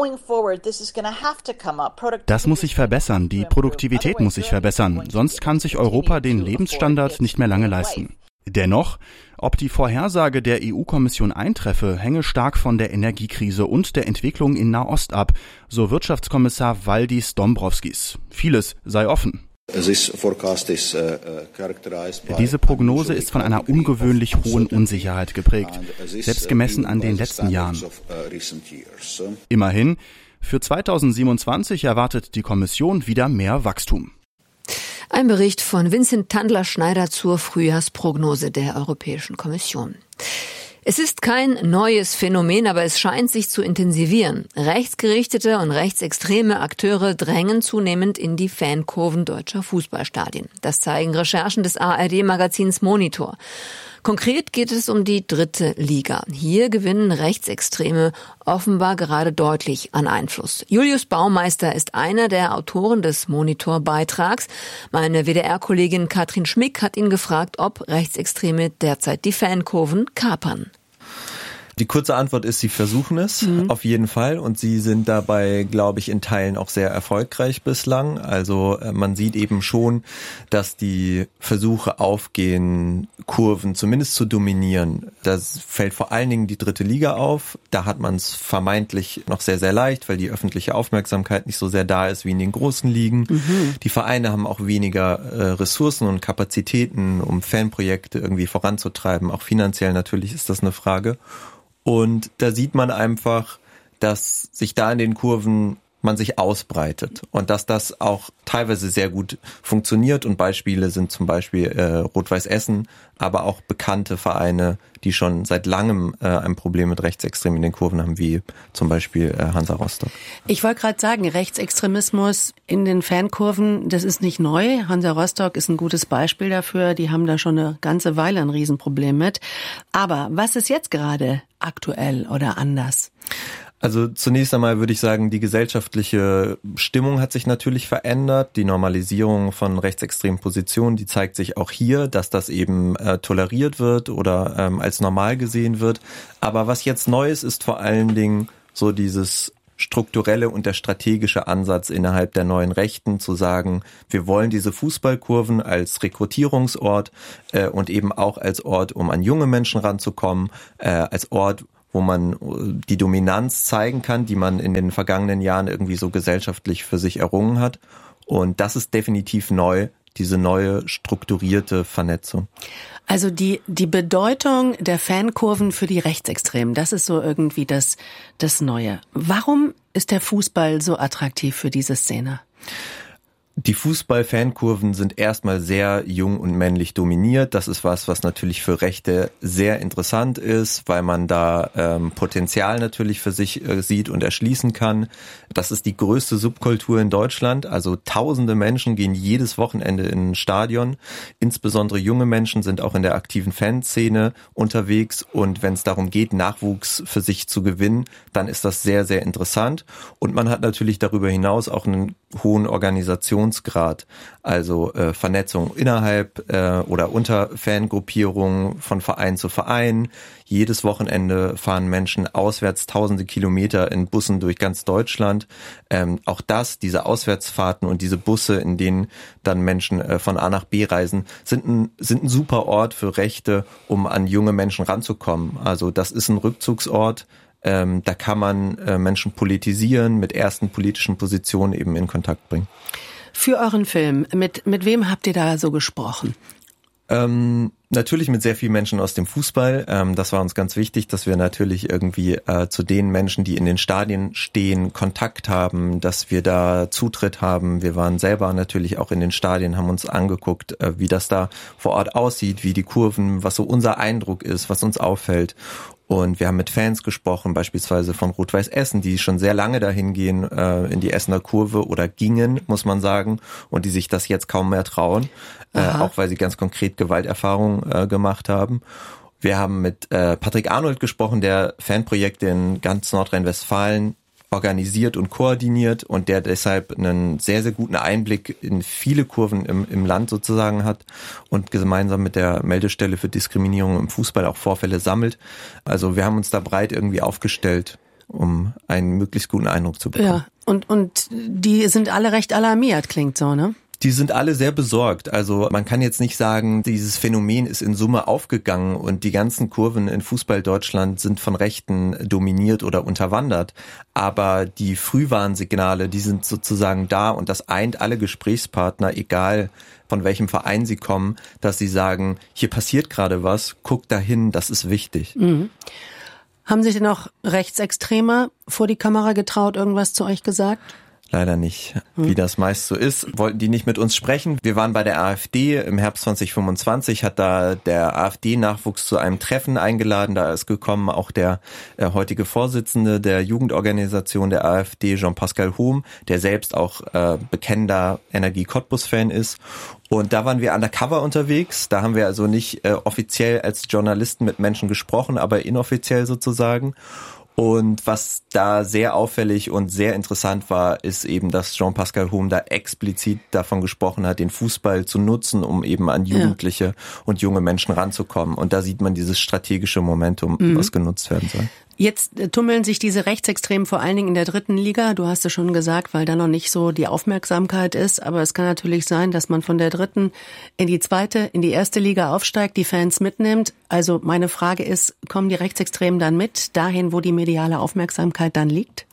Das muss sich verbessern, die Produktivität muss sich verbessern, sonst kann sich Europa den Lebensstandard nicht mehr lange leisten. Dennoch, ob die Vorhersage der E U-Kommission eintreffe, hänge stark von der Energiekrise und der Entwicklung in Nahost ab, so Wirtschaftskommissar Valdis Dombrovskis. Vieles sei offen. Diese Prognose ist von einer ungewöhnlich hohen Unsicherheit geprägt, selbst gemessen an den letzten Jahren. Immerhin, für zweitausendsiebenundzwanzig erwartet die Kommission wieder mehr Wachstum. Ein Bericht von Vincent Tandler-Schneider zur Frühjahrsprognose der Europäischen Kommission. Es ist kein neues Phänomen, aber es scheint sich zu intensivieren. Rechtsgerichtete und rechtsextreme Akteure drängen zunehmend in die Fankurven deutscher Fußballstadien. Das zeigen Recherchen des A R D-Magazins Monitor. Konkret geht es um die dritte Liga. Hier gewinnen Rechtsextreme offenbar gerade deutlich an Einfluss. Julius Baumeister ist einer der Autoren des Monitor-Beitrags. Meine W D R-Kollegin Katrin Schmick hat ihn gefragt, ob Rechtsextreme derzeit die Fankurven kapern. Die kurze Antwort ist, sie versuchen es, mhm. auf jeden Fall. Und sie sind dabei, glaube ich, in Teilen auch sehr erfolgreich bislang. Also man sieht eben schon, dass die Versuche aufgehen, Kurven zumindest zu dominieren. Das fällt vor allen Dingen die dritte Liga auf. Da hat man es vermeintlich noch sehr, sehr leicht, weil die öffentliche Aufmerksamkeit nicht so sehr da ist wie in den großen Ligen. Mhm. Die Vereine haben auch weniger äh, Ressourcen und Kapazitäten, um Fanprojekte irgendwie voranzutreiben. Auch finanziell natürlich ist das eine Frage. Und da sieht man einfach, dass sich da in den Kurven man sich ausbreitet und dass das auch teilweise sehr gut funktioniert und Beispiele sind zum Beispiel äh, Rot-Weiß Essen, aber auch bekannte Vereine, die schon seit langem äh, ein Problem mit Rechtsextremen in den Kurven haben, wie zum Beispiel äh, Hansa Rostock. Ich wollte gerade sagen, Rechtsextremismus in den Fankurven, das ist nicht neu. Hansa Rostock ist ein gutes Beispiel dafür. Die haben da schon eine ganze Weile ein Riesenproblem mit. Aber was ist jetzt gerade aktuell oder anders? Also zunächst einmal würde ich sagen, die gesellschaftliche Stimmung hat sich natürlich verändert. Die Normalisierung von rechtsextremen Positionen, die zeigt sich auch hier, dass das eben äh, toleriert wird oder ähm, als normal gesehen wird. Aber was jetzt neu ist, ist vor allen Dingen so dieses strukturelle und der strategische Ansatz innerhalb der neuen Rechten zu sagen, wir wollen diese Fußballkurven als Rekrutierungsort äh, und eben auch als Ort, um an junge Menschen ranzukommen, äh, als Ort, wo man die Dominanz zeigen kann, die man in den vergangenen Jahren irgendwie so gesellschaftlich für sich errungen hat. Und das ist definitiv neu, diese neue strukturierte Vernetzung. Also die die Bedeutung der Fankurven für die Rechtsextremen, das ist so irgendwie das das Neue. Warum ist der Fußball so attraktiv für diese Szene? Die Fußball-Fankurven sind erstmal sehr jung und männlich dominiert. Das ist was, was natürlich für Rechte sehr interessant ist, weil man da ähm, Potenzial natürlich für sich äh, sieht und erschließen kann. Das ist die größte Subkultur in Deutschland. Also tausende Menschen gehen jedes Wochenende in ein Stadion. Insbesondere junge Menschen sind auch in der aktiven Fanszene unterwegs. Und wenn es darum geht, Nachwuchs für sich zu gewinnen, dann ist das sehr, sehr interessant. Und man hat natürlich darüber hinaus auch einen hohen Organisationsgrad, also äh, Vernetzung innerhalb äh, oder unter Fangruppierungen von Verein zu Verein. Jedes Wochenende fahren Menschen auswärts tausende Kilometer in Bussen durch ganz Deutschland. Ähm, auch das, diese Auswärtsfahrten und diese Busse, in denen dann Menschen äh, von A nach B reisen, sind ein, sind ein super Ort für Rechte, um an junge Menschen ranzukommen. Also das ist ein Rückzugsort. Ähm, da kann man äh, Menschen politisieren, mit ersten politischen Positionen eben in Kontakt bringen. Für euren Film, mit mit wem habt ihr da so gesprochen? Ähm, natürlich mit sehr vielen Menschen aus dem Fußball. Ähm, das war uns ganz wichtig, dass wir natürlich irgendwie äh, zu den Menschen, die in den Stadien stehen, Kontakt haben, dass wir da Zutritt haben. Wir waren selber natürlich auch in den Stadien, haben uns angeguckt, äh, wie das da vor Ort aussieht, wie die Kurven, was so unser Eindruck ist, was uns auffällt. Und wir haben mit Fans gesprochen, beispielsweise von Rot-Weiß Essen, die schon sehr lange dahin gehen, äh, in die Essener Kurve oder gingen, muss man sagen, und die sich das jetzt kaum mehr trauen, äh, auch weil sie ganz konkret Gewalterfahrungen äh, gemacht haben. Wir haben mit äh, Patrick Arnold gesprochen, der Fanprojekte in ganz Nordrhein-Westfalen organisiert und koordiniert und der deshalb einen sehr, sehr guten Einblick in viele Kurven im, im Land sozusagen hat und gemeinsam mit der Meldestelle für Diskriminierung im Fußball auch Vorfälle sammelt. Also wir haben uns da breit irgendwie aufgestellt, um einen möglichst guten Eindruck zu bekommen. Ja, und, und die sind alle recht alarmiert, klingt so, ne? Die sind alle sehr besorgt. Also man kann jetzt nicht sagen, dieses Phänomen ist in Summe aufgegangen und die ganzen Kurven in Fußball Deutschland sind von Rechten dominiert oder unterwandert. Aber die Frühwarnsignale, die sind sozusagen da und das eint alle Gesprächspartner, egal von welchem Verein sie kommen, dass sie sagen, hier passiert gerade was, guckt dahin, das ist wichtig. Mhm. Haben sich denn auch Rechtsextreme vor die Kamera getraut, irgendwas zu euch gesagt? Leider nicht. Wie das meist so ist, wollten die nicht mit uns sprechen. Wir waren bei der AfD im Herbst zwanzig fünfundzwanzig, hat da der AfD-Nachwuchs zu einem Treffen eingeladen. Da ist gekommen auch der äh, heutige Vorsitzende der Jugendorganisation der AfD, Jean-Pascal Hohm, der selbst auch äh, bekennender Energie-Cottbus-Fan ist. Und da waren wir undercover unterwegs. Da haben wir also nicht äh, offiziell als Journalisten mit Menschen gesprochen, aber inoffiziell sozusagen. Und was da sehr auffällig und sehr interessant war, ist eben, dass Jean-Pascal Hohm da explizit davon gesprochen hat, den Fußball zu nutzen, um eben an Jugendliche ja. und junge Menschen ranzukommen. Und da sieht man dieses strategische Momentum, mhm. was genutzt werden soll. Jetzt tummeln sich diese Rechtsextremen vor allen Dingen in der dritten Liga. Du hast es schon gesagt, weil da noch nicht so die Aufmerksamkeit ist. Aber es kann natürlich sein, dass man von der dritten in die zweite, in die erste Liga aufsteigt, die Fans mitnimmt. Also meine Frage ist, kommen die Rechtsextremen dann mit dahin, wo die mediale Aufmerksamkeit dann liegt?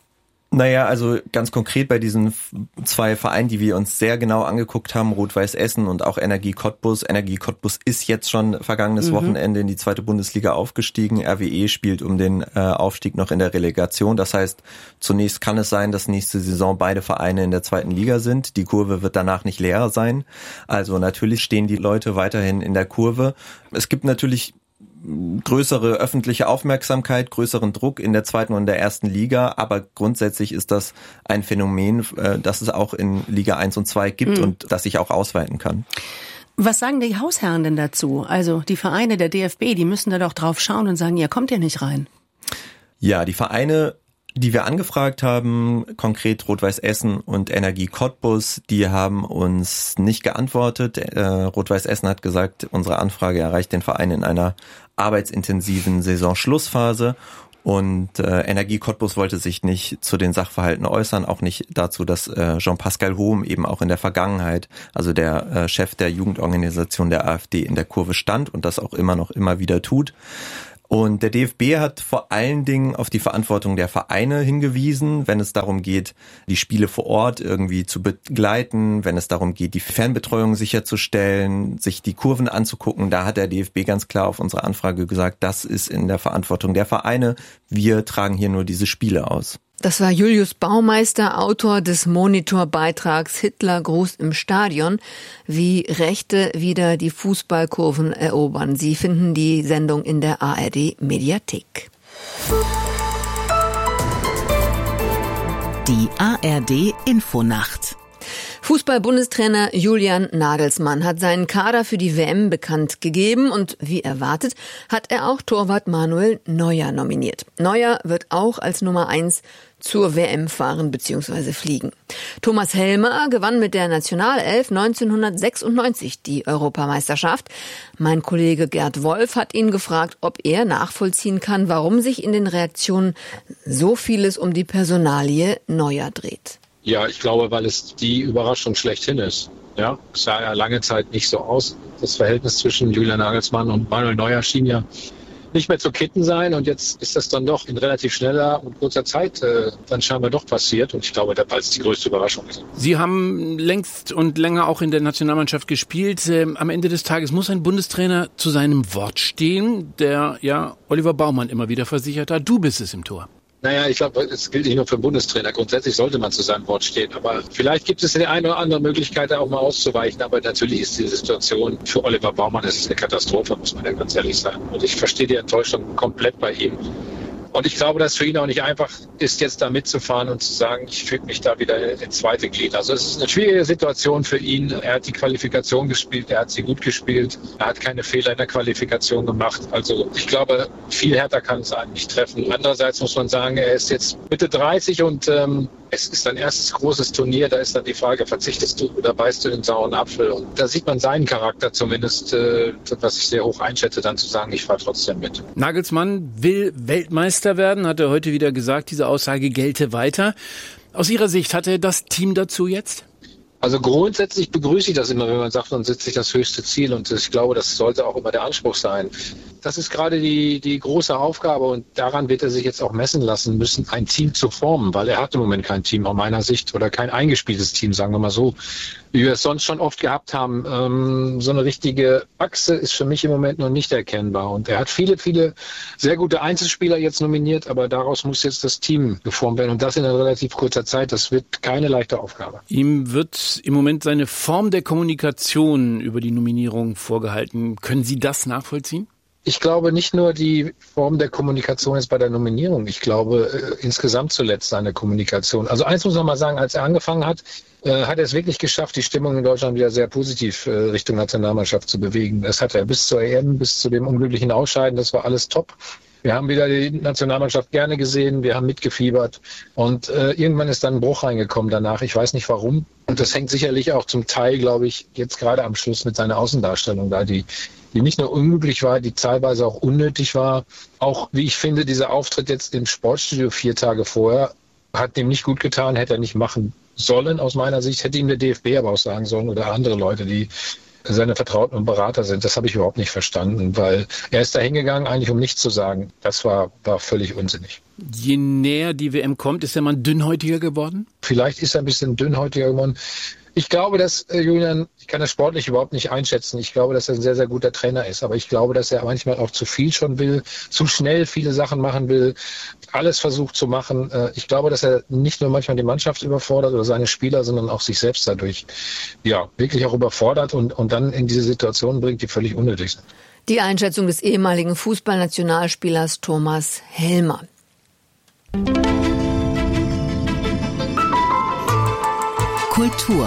Naja, also ganz konkret bei diesen zwei Vereinen, die wir uns sehr genau angeguckt haben, Rot-Weiß Essen und auch Energie Cottbus. Energie Cottbus ist jetzt schon vergangenes mhm. Wochenende in die zweite Bundesliga aufgestiegen. R W E spielt um den äh, Aufstieg noch in der Relegation. Das heißt, zunächst kann es sein, dass nächste Saison beide Vereine in der zweiten Liga sind. Die Kurve wird danach nicht leer sein. Also natürlich stehen die Leute weiterhin in der Kurve. Es gibt natürlich größere öffentliche Aufmerksamkeit, größeren Druck in der zweiten und der ersten Liga, aber grundsätzlich ist das ein Phänomen, das es auch in Liga eins und zwei gibt mhm. und das sich auch ausweiten kann. Was sagen die Hausherren denn dazu? Also die Vereine der D F B, die müssen da doch drauf schauen und sagen, ja, kommt ihr nicht rein? Ja, die Vereine, die wir angefragt haben, konkret Rot-Weiß Essen und Energie Cottbus, die haben uns nicht geantwortet. Äh, Rot-Weiß Essen hat gesagt, unsere Anfrage erreicht den Verein in einer arbeitsintensiven Saisonschlussphase. Und äh, Energie Cottbus wollte sich nicht zu den Sachverhalten äußern, auch nicht dazu, dass äh, Jean-Pascal Hohm eben auch in der Vergangenheit, also der äh, Chef der Jugendorganisation der AfD, in der Kurve stand und das auch immer noch immer wieder tut. Und der D F B hat vor allen Dingen auf die Verantwortung der Vereine hingewiesen, wenn es darum geht, die Spiele vor Ort irgendwie zu begleiten, wenn es darum geht, die Fanbetreuung sicherzustellen, sich die Kurven anzugucken. Da hat der D F B ganz klar auf unsere Anfrage gesagt, das ist in der Verantwortung der Vereine. Wir tragen hier nur diese Spiele aus. Das war Julius Baumeister, Autor des Monitorbeitrags Hitler Gruß im Stadion, wie Rechte wieder die Fußballkurven erobern. Sie finden die Sendung in der A R D Mediathek. Die A R D Infonacht. Fußball-Bundestrainer Julian Nagelsmann hat seinen Kader für die W M bekannt gegeben und wie erwartet hat er auch Torwart Manuel Neuer nominiert. Neuer wird auch als Nummer eins zur W M fahren bzw. fliegen. Thomas Helmer gewann mit der Nationalelf neunzehnhundertsechsundneunzig die Europameisterschaft. Mein Kollege Gerd Wolf hat ihn gefragt, ob er nachvollziehen kann, warum sich in den Reaktionen so vieles um die Personalie Neuer dreht. Ja, ich glaube, weil es die Überraschung schlechthin ist. Ja, es sah ja lange Zeit nicht so aus. Das Verhältnis zwischen Julian Nagelsmann und Manuel Neuer schien ja nicht mehr zu kitten sein. Und jetzt ist das dann doch in relativ schneller und kurzer Zeit äh, dann scheinbar doch passiert. Und ich glaube, weil es die größte Überraschung ist. Sie haben längst und länger auch in der Nationalmannschaft gespielt. Ähm, am Ende des Tages muss ein Bundestrainer zu seinem Wort stehen, der ja Oliver Baumann immer wieder versichert hat, du bist es im Tor. Naja, ich glaube, es gilt nicht nur für den Bundestrainer. Grundsätzlich sollte man zu seinem Wort stehen. Aber vielleicht gibt es die eine oder andere Möglichkeit, da auch mal auszuweichen. Aber natürlich ist die Situation für Oliver Baumann, das ist eine Katastrophe, muss man ja ganz ehrlich sagen. Und ich verstehe die Enttäuschung komplett bei ihm. Und ich glaube, dass es für ihn auch nicht einfach ist, jetzt da mitzufahren und zu sagen, ich füge mich da wieder ins zweite Glied. Also es ist eine schwierige Situation für ihn. Er hat die Qualifikation gespielt, er hat sie gut gespielt, er hat keine Fehler in der Qualifikation gemacht. Also ich glaube, viel härter kann es einen nicht treffen. Andererseits muss man sagen, er ist jetzt Mitte dreißig und ähm, es ist sein erstes großes Turnier. Da ist dann die Frage, verzichtest du oder beißt du den sauren Apfel? Und da sieht man seinen Charakter zumindest, äh, was ich sehr hoch einschätze, dann zu sagen, ich fahre trotzdem mit. Nagelsmann will Weltmeister werden, hat er heute wieder gesagt. Diese Aussage gelte weiter. Aus Ihrer Sicht hat er das Team dazu jetzt? Also grundsätzlich begrüße ich das immer, wenn man sagt, man setzt sich das höchste Ziel. Und ich glaube, das sollte auch immer der Anspruch sein. Das ist gerade die, die große Aufgabe und daran wird er sich jetzt auch messen lassen müssen, ein Team zu formen, weil er hat im Moment kein Team aus meiner Sicht oder kein eingespieltes Team, sagen wir mal so, wie wir es sonst schon oft gehabt haben. Ähm, so eine richtige Achse ist für mich im Moment noch nicht erkennbar und er hat viele, viele sehr gute Einzelspieler jetzt nominiert, aber daraus muss jetzt das Team geformt werden und das in einer relativ kurzer Zeit. Das wird keine leichte Aufgabe. Ihm wird im Moment seine Form der Kommunikation über die Nominierung vorgehalten. Können Sie das nachvollziehen? Ich glaube nicht nur die Form der Kommunikation ist bei der Nominierung. Ich glaube äh, insgesamt zuletzt seine Kommunikation. Also eins muss man mal sagen, als er angefangen hat, äh, hat er es wirklich geschafft, die Stimmung in Deutschland wieder sehr positiv äh, Richtung Nationalmannschaft zu bewegen. Das hat er bis zur E M, bis zu dem unglücklichen Ausscheiden, das war alles top. Wir haben wieder die Nationalmannschaft gerne gesehen, wir haben mitgefiebert und äh, irgendwann ist dann ein Bruch reingekommen danach. Ich weiß nicht warum. Und das hängt sicherlich auch zum Teil, glaube ich, jetzt gerade am Schluss mit seiner Außendarstellung da, die die nicht nur unglücklich war, die teilweise auch unnötig war. Auch, wie ich finde, dieser Auftritt jetzt im Sportstudio vier Tage vorher hat dem nicht gut getan, hätte er nicht machen sollen aus meiner Sicht, hätte ihm der D F B aber auch sagen sollen oder andere Leute, die seine Vertrauten und Berater sind. Das habe ich überhaupt nicht verstanden, weil er ist da hingegangen, eigentlich um nichts zu sagen. Das war, war völlig unsinnig. Je näher die W M kommt, ist der Mann dünnhäutiger geworden? Vielleicht ist er ein bisschen dünnhäutiger geworden. Ich glaube, dass äh, Julian, ich kann das sportlich überhaupt nicht einschätzen. Ich glaube, dass er ein sehr, sehr guter Trainer ist. Aber ich glaube, dass er manchmal auch zu viel schon will, zu schnell viele Sachen machen will, alles versucht zu machen. Äh, ich glaube, dass er nicht nur manchmal die Mannschaft überfordert oder seine Spieler, sondern auch sich selbst dadurch ja wirklich auch überfordert und, und dann in diese Situationen bringt, die völlig unnötig sind. Die Einschätzung des ehemaligen Fußballnationalspielers Thomas Helmer. Kultur.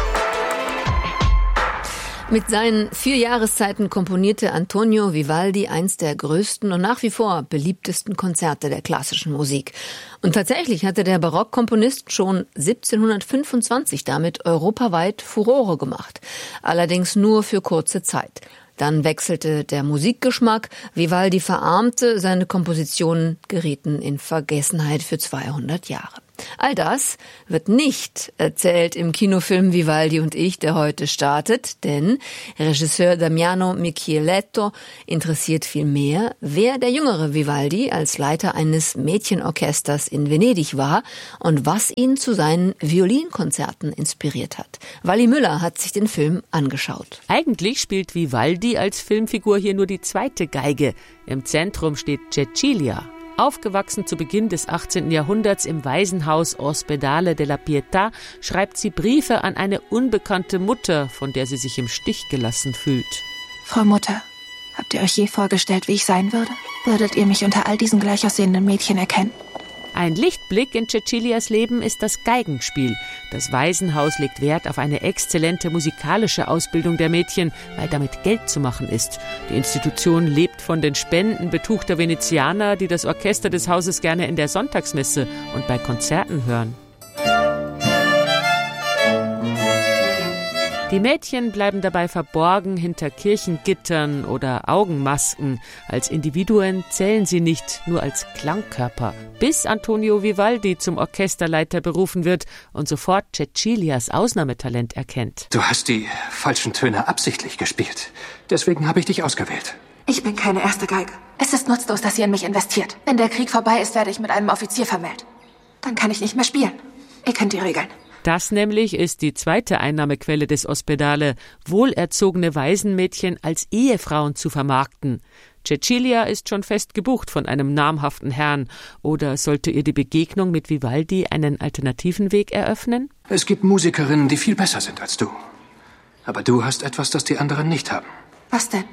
Mit seinen vier Jahreszeiten komponierte Antonio Vivaldi eins der größten und nach wie vor beliebtesten Konzerte der klassischen Musik. Und tatsächlich hatte der Barockkomponist schon siebzehnhundertfünfundzwanzig damit europaweit Furore gemacht. Allerdings nur für kurze Zeit. Dann wechselte der Musikgeschmack, Vivaldi verarmte, seine Kompositionen gerieten in Vergessenheit für zweihundert Jahre. All das wird nicht erzählt im Kinofilm Vivaldi und ich, der heute startet, denn Regisseur Damiano Micheletto interessiert viel mehr, wer der jüngere Vivaldi als Leiter eines Mädchenorchesters in Venedig war und was ihn zu seinen Violinkonzerten inspiriert hat. Wally Müller hat sich den Film angeschaut. Eigentlich spielt Vivaldi als Filmfigur hier nur die zweite Geige. Im Zentrum steht Cecilia. Aufgewachsen zu Beginn des achtzehnten Jahrhunderts im Waisenhaus Ospedale della Pietà, schreibt sie Briefe an eine unbekannte Mutter, von der sie sich im Stich gelassen fühlt. Frau Mutter, habt ihr euch je vorgestellt, wie ich sein würde? Würdet ihr mich unter all diesen gleich aussehenden Mädchen erkennen? Ein Lichtblick in Cecilias Leben ist das Geigenspiel. Das Waisenhaus legt Wert auf eine exzellente musikalische Ausbildung der Mädchen, weil damit Geld zu machen ist. Die Institution lebt von den Spenden betuchter Venezianer, die das Orchester des Hauses gerne in der Sonntagsmesse und bei Konzerten hören. Die Mädchen bleiben dabei verborgen hinter Kirchengittern oder Augenmasken. Als Individuen zählen sie nicht, nur als Klangkörper. Bis Antonio Vivaldi zum Orchesterleiter berufen wird und sofort Cecilias Ausnahmetalent erkennt. Du hast die falschen Töne absichtlich gespielt. Deswegen habe ich dich ausgewählt. Ich bin keine erste Geige. Es ist nutzlos, dass ihr in mich investiert. Wenn der Krieg vorbei ist, werde ich mit einem Offizier vermählt. Dann kann ich nicht mehr spielen. Ihr kennt die Regeln. Das nämlich ist die zweite Einnahmequelle des Ospedale, wohlerzogene Waisenmädchen als Ehefrauen zu vermarkten. Cecilia ist schon fest gebucht von einem namhaften Herrn. Oder sollte ihr die Begegnung mit Vivaldi einen alternativen Weg eröffnen? Es gibt Musikerinnen, die viel besser sind als du. Aber du hast etwas, das die anderen nicht haben. Was denn?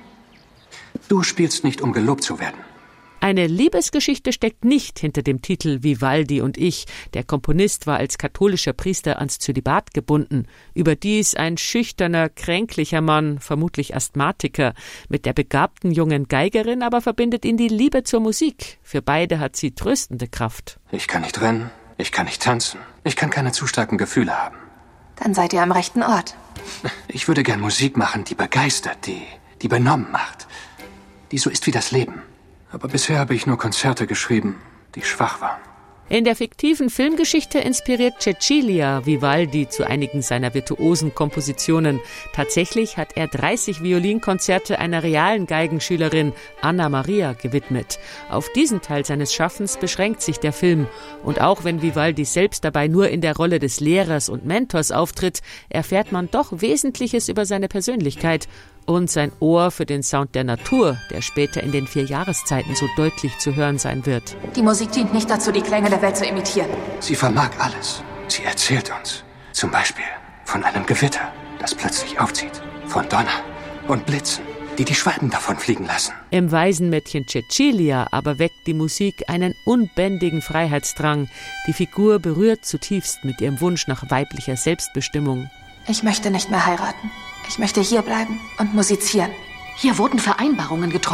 Du spielst nicht, um gelobt zu werden. Eine Liebesgeschichte steckt nicht hinter dem Titel Vivaldi und ich. Der Komponist war als katholischer Priester ans Zölibat gebunden. Überdies ein schüchterner, kränklicher Mann, vermutlich Asthmatiker. Mit der begabten jungen Geigerin aber verbindet ihn die Liebe zur Musik. Für beide hat sie tröstende Kraft. Ich kann nicht rennen, ich kann nicht tanzen, ich kann keine zu starken Gefühle haben. Dann seid ihr am rechten Ort. Ich würde gern Musik machen, die begeistert, die, die benommen macht. Die so ist wie das Leben. Aber bisher habe ich nur Konzerte geschrieben, die schwach waren. In der fiktiven Filmgeschichte inspiriert Cecilia Vivaldi zu einigen seiner virtuosen Kompositionen. Tatsächlich hat er dreißig Violinkonzerte einer realen Geigenschülerin, Anna Maria, gewidmet. Auf diesen Teil seines Schaffens beschränkt sich der Film. Und auch wenn Vivaldi selbst dabei nur in der Rolle des Lehrers und Mentors auftritt, erfährt man doch Wesentliches über seine Persönlichkeit und sein Ohr für den Sound der Natur, der später in den vier Jahreszeiten so deutlich zu hören sein wird. Die Musik dient nicht dazu, die Klänge der Welt zu imitieren. Sie vermag alles. Sie erzählt uns zum Beispiel von einem Gewitter, das plötzlich aufzieht, von Donner und Blitzen, die die Schwalben davon fliegen lassen. Im Waisenmädchen Cecilia aber weckt die Musik einen unbändigen Freiheitsdrang. Die Figur berührt zutiefst mit ihrem Wunsch nach weiblicher Selbstbestimmung. Ich möchte nicht mehr heiraten. Ich möchte hier bleiben und musizieren. Hier wurden Vereinbarungen getroffen.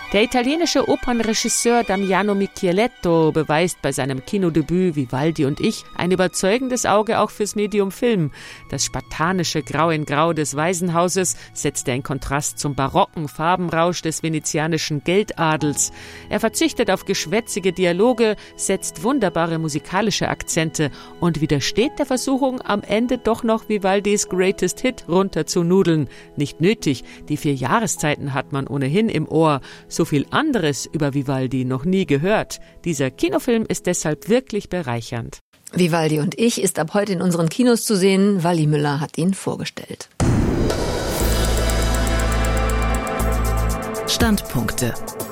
Der italienische Opernregisseur Damiano Micheletto beweist bei seinem Kinodebüt Vivaldi und ich ein überzeugendes Auge auch fürs Medium Film. Das spartanische Grau in Grau des Waisenhauses setzt er in Kontrast zum barocken Farbenrausch des venezianischen Geldadels. Er verzichtet auf geschwätzige Dialoge, setzt wunderbare musikalische Akzente und widersteht der Versuchung, am Ende doch noch Vivaldis Greatest Hit runterzunudeln. Nicht nötig, die vier Jahreszeiten hat man ohnehin im Ohr. So viel anderes über Vivaldi noch nie gehört. Dieser Kinofilm ist deshalb wirklich bereichernd. Vivaldi und ich ist ab heute in unseren Kinos zu sehen. Wally Müller hat ihn vorgestellt. Standpunkte.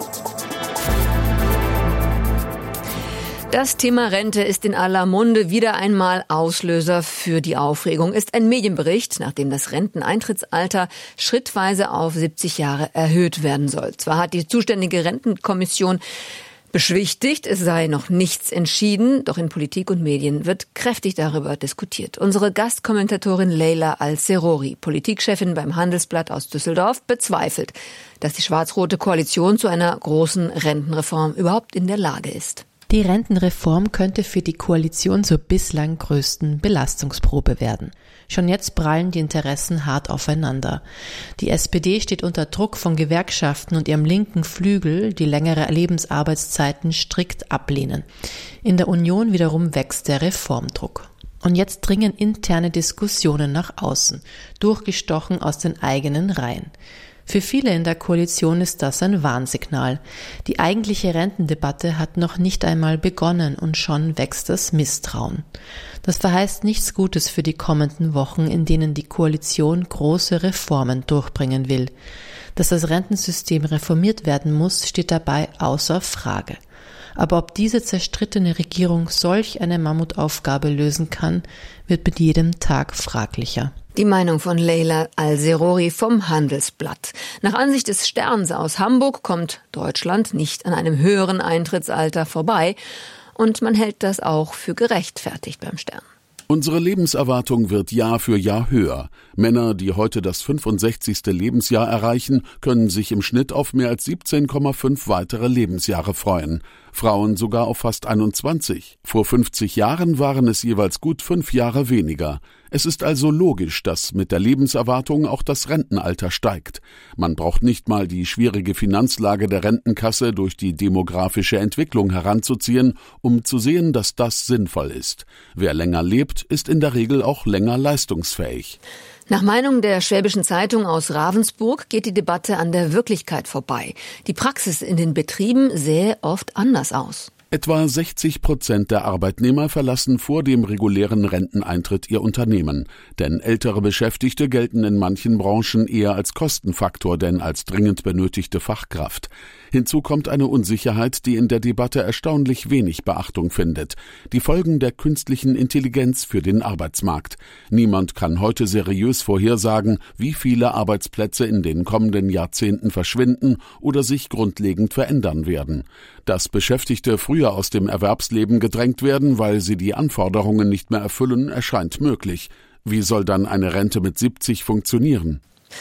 Das Thema Rente ist in aller Munde. Wieder einmal Auslöser für die Aufregung ist ein Medienbericht, nachdem das Renteneintrittsalter schrittweise auf siebzig Jahre erhöht werden soll. Zwar hat die zuständige Rentenkommission beschwichtigt, es sei noch nichts entschieden, doch in Politik und Medien wird kräftig darüber diskutiert. Unsere Gastkommentatorin Leila Al-Serori, Politikchefin beim Handelsblatt aus Düsseldorf, bezweifelt, dass die schwarz-rote Koalition zu einer großen Rentenreform überhaupt in der Lage ist. Die Rentenreform könnte für die Koalition zur bislang größten Belastungsprobe werden. Schon jetzt prallen die Interessen hart aufeinander. Die S P D steht unter Druck von Gewerkschaften und ihrem linken Flügel, die längere Lebensarbeitszeiten strikt ablehnen. In der Union wiederum wächst der Reformdruck. Und jetzt dringen interne Diskussionen nach außen, durchgestochen aus den eigenen Reihen. Für viele in der Koalition ist das ein Warnsignal. Die eigentliche Rentendebatte hat noch nicht einmal begonnen und schon wächst das Misstrauen. Das verheißt nichts Gutes für die kommenden Wochen, in denen die Koalition große Reformen durchbringen will. Dass das Rentensystem reformiert werden muss, steht dabei außer Frage. Aber ob diese zerstrittene Regierung solch eine Mammutaufgabe lösen kann, wird mit jedem Tag fraglicher. Die Meinung von Leila Al-Serori vom Handelsblatt. Nach Ansicht des Sterns aus Hamburg kommt Deutschland nicht an einem höheren Eintrittsalter vorbei. Und man hält das auch für gerechtfertigt beim Stern. Unsere Lebenserwartung wird Jahr für Jahr höher. Männer, die heute das fünfundsechzigste Lebensjahr erreichen, können sich im Schnitt auf mehr als siebzehn Komma fünf weitere Lebensjahre freuen. Frauen sogar auf fast einundzwanzig. Vor fünfzig Jahren waren es jeweils gut fünf Jahre weniger. Es ist also logisch, dass mit der Lebenserwartung auch das Rentenalter steigt. Man braucht nicht mal die schwierige Finanzlage der Rentenkasse durch die demografische Entwicklung heranzuziehen, um zu sehen, dass das sinnvoll ist. Wer länger lebt, ist in der Regel auch länger leistungsfähig. Nach Meinung der Schwäbischen Zeitung aus Ravensburg geht die Debatte an der Wirklichkeit vorbei. Die Praxis in den Betrieben sähe oft anders aus. Etwa sechzig Prozent der Arbeitnehmer verlassen vor dem regulären Renteneintritt ihr Unternehmen. Denn ältere Beschäftigte gelten in manchen Branchen eher als Kostenfaktor denn als dringend benötigte Fachkraft. Hinzu kommt eine Unsicherheit, die in der Debatte erstaunlich wenig Beachtung findet. Die Folgen der künstlichen Intelligenz für den Arbeitsmarkt. Niemand kann heute seriös vorhersagen, wie viele Arbeitsplätze in den kommenden Jahrzehnten verschwinden oder sich grundlegend verändern werden. Dass Beschäftigte früher aus dem Erwerbsleben gedrängt werden, weil sie die Anforderungen nicht mehr erfüllen, erscheint möglich. Wie soll dann eine Rente mit siebzig funktionieren?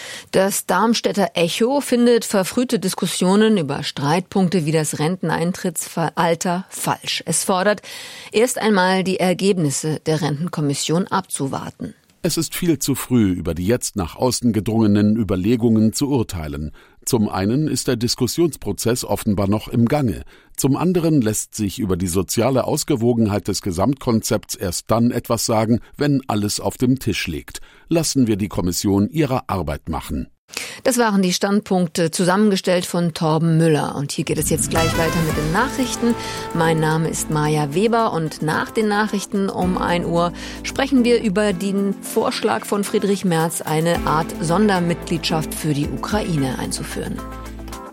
Das Darmstädter Echo findet verfrühte Diskussionen über Streitpunkte wie das Renteneintrittsalter falsch. Es fordert, erst einmal die Ergebnisse der Rentenkommission abzuwarten. Es ist viel zu früh, über die jetzt nach außen gedrungenen Überlegungen zu urteilen. Zum einen ist der Diskussionsprozess offenbar noch im Gange. Zum anderen lässt sich über die soziale Ausgewogenheit des Gesamtkonzepts erst dann etwas sagen, wenn alles auf dem Tisch liegt. Lassen wir die Kommission ihre Arbeit machen. Das waren die Standpunkte, zusammengestellt von Torben Müller. Und hier geht es jetzt gleich weiter mit den Nachrichten. Mein Name ist Maja Weber und nach den Nachrichten um ein Uhr sprechen wir über den Vorschlag von Friedrich Merz, eine Art Sondermitgliedschaft für die Ukraine einzuführen.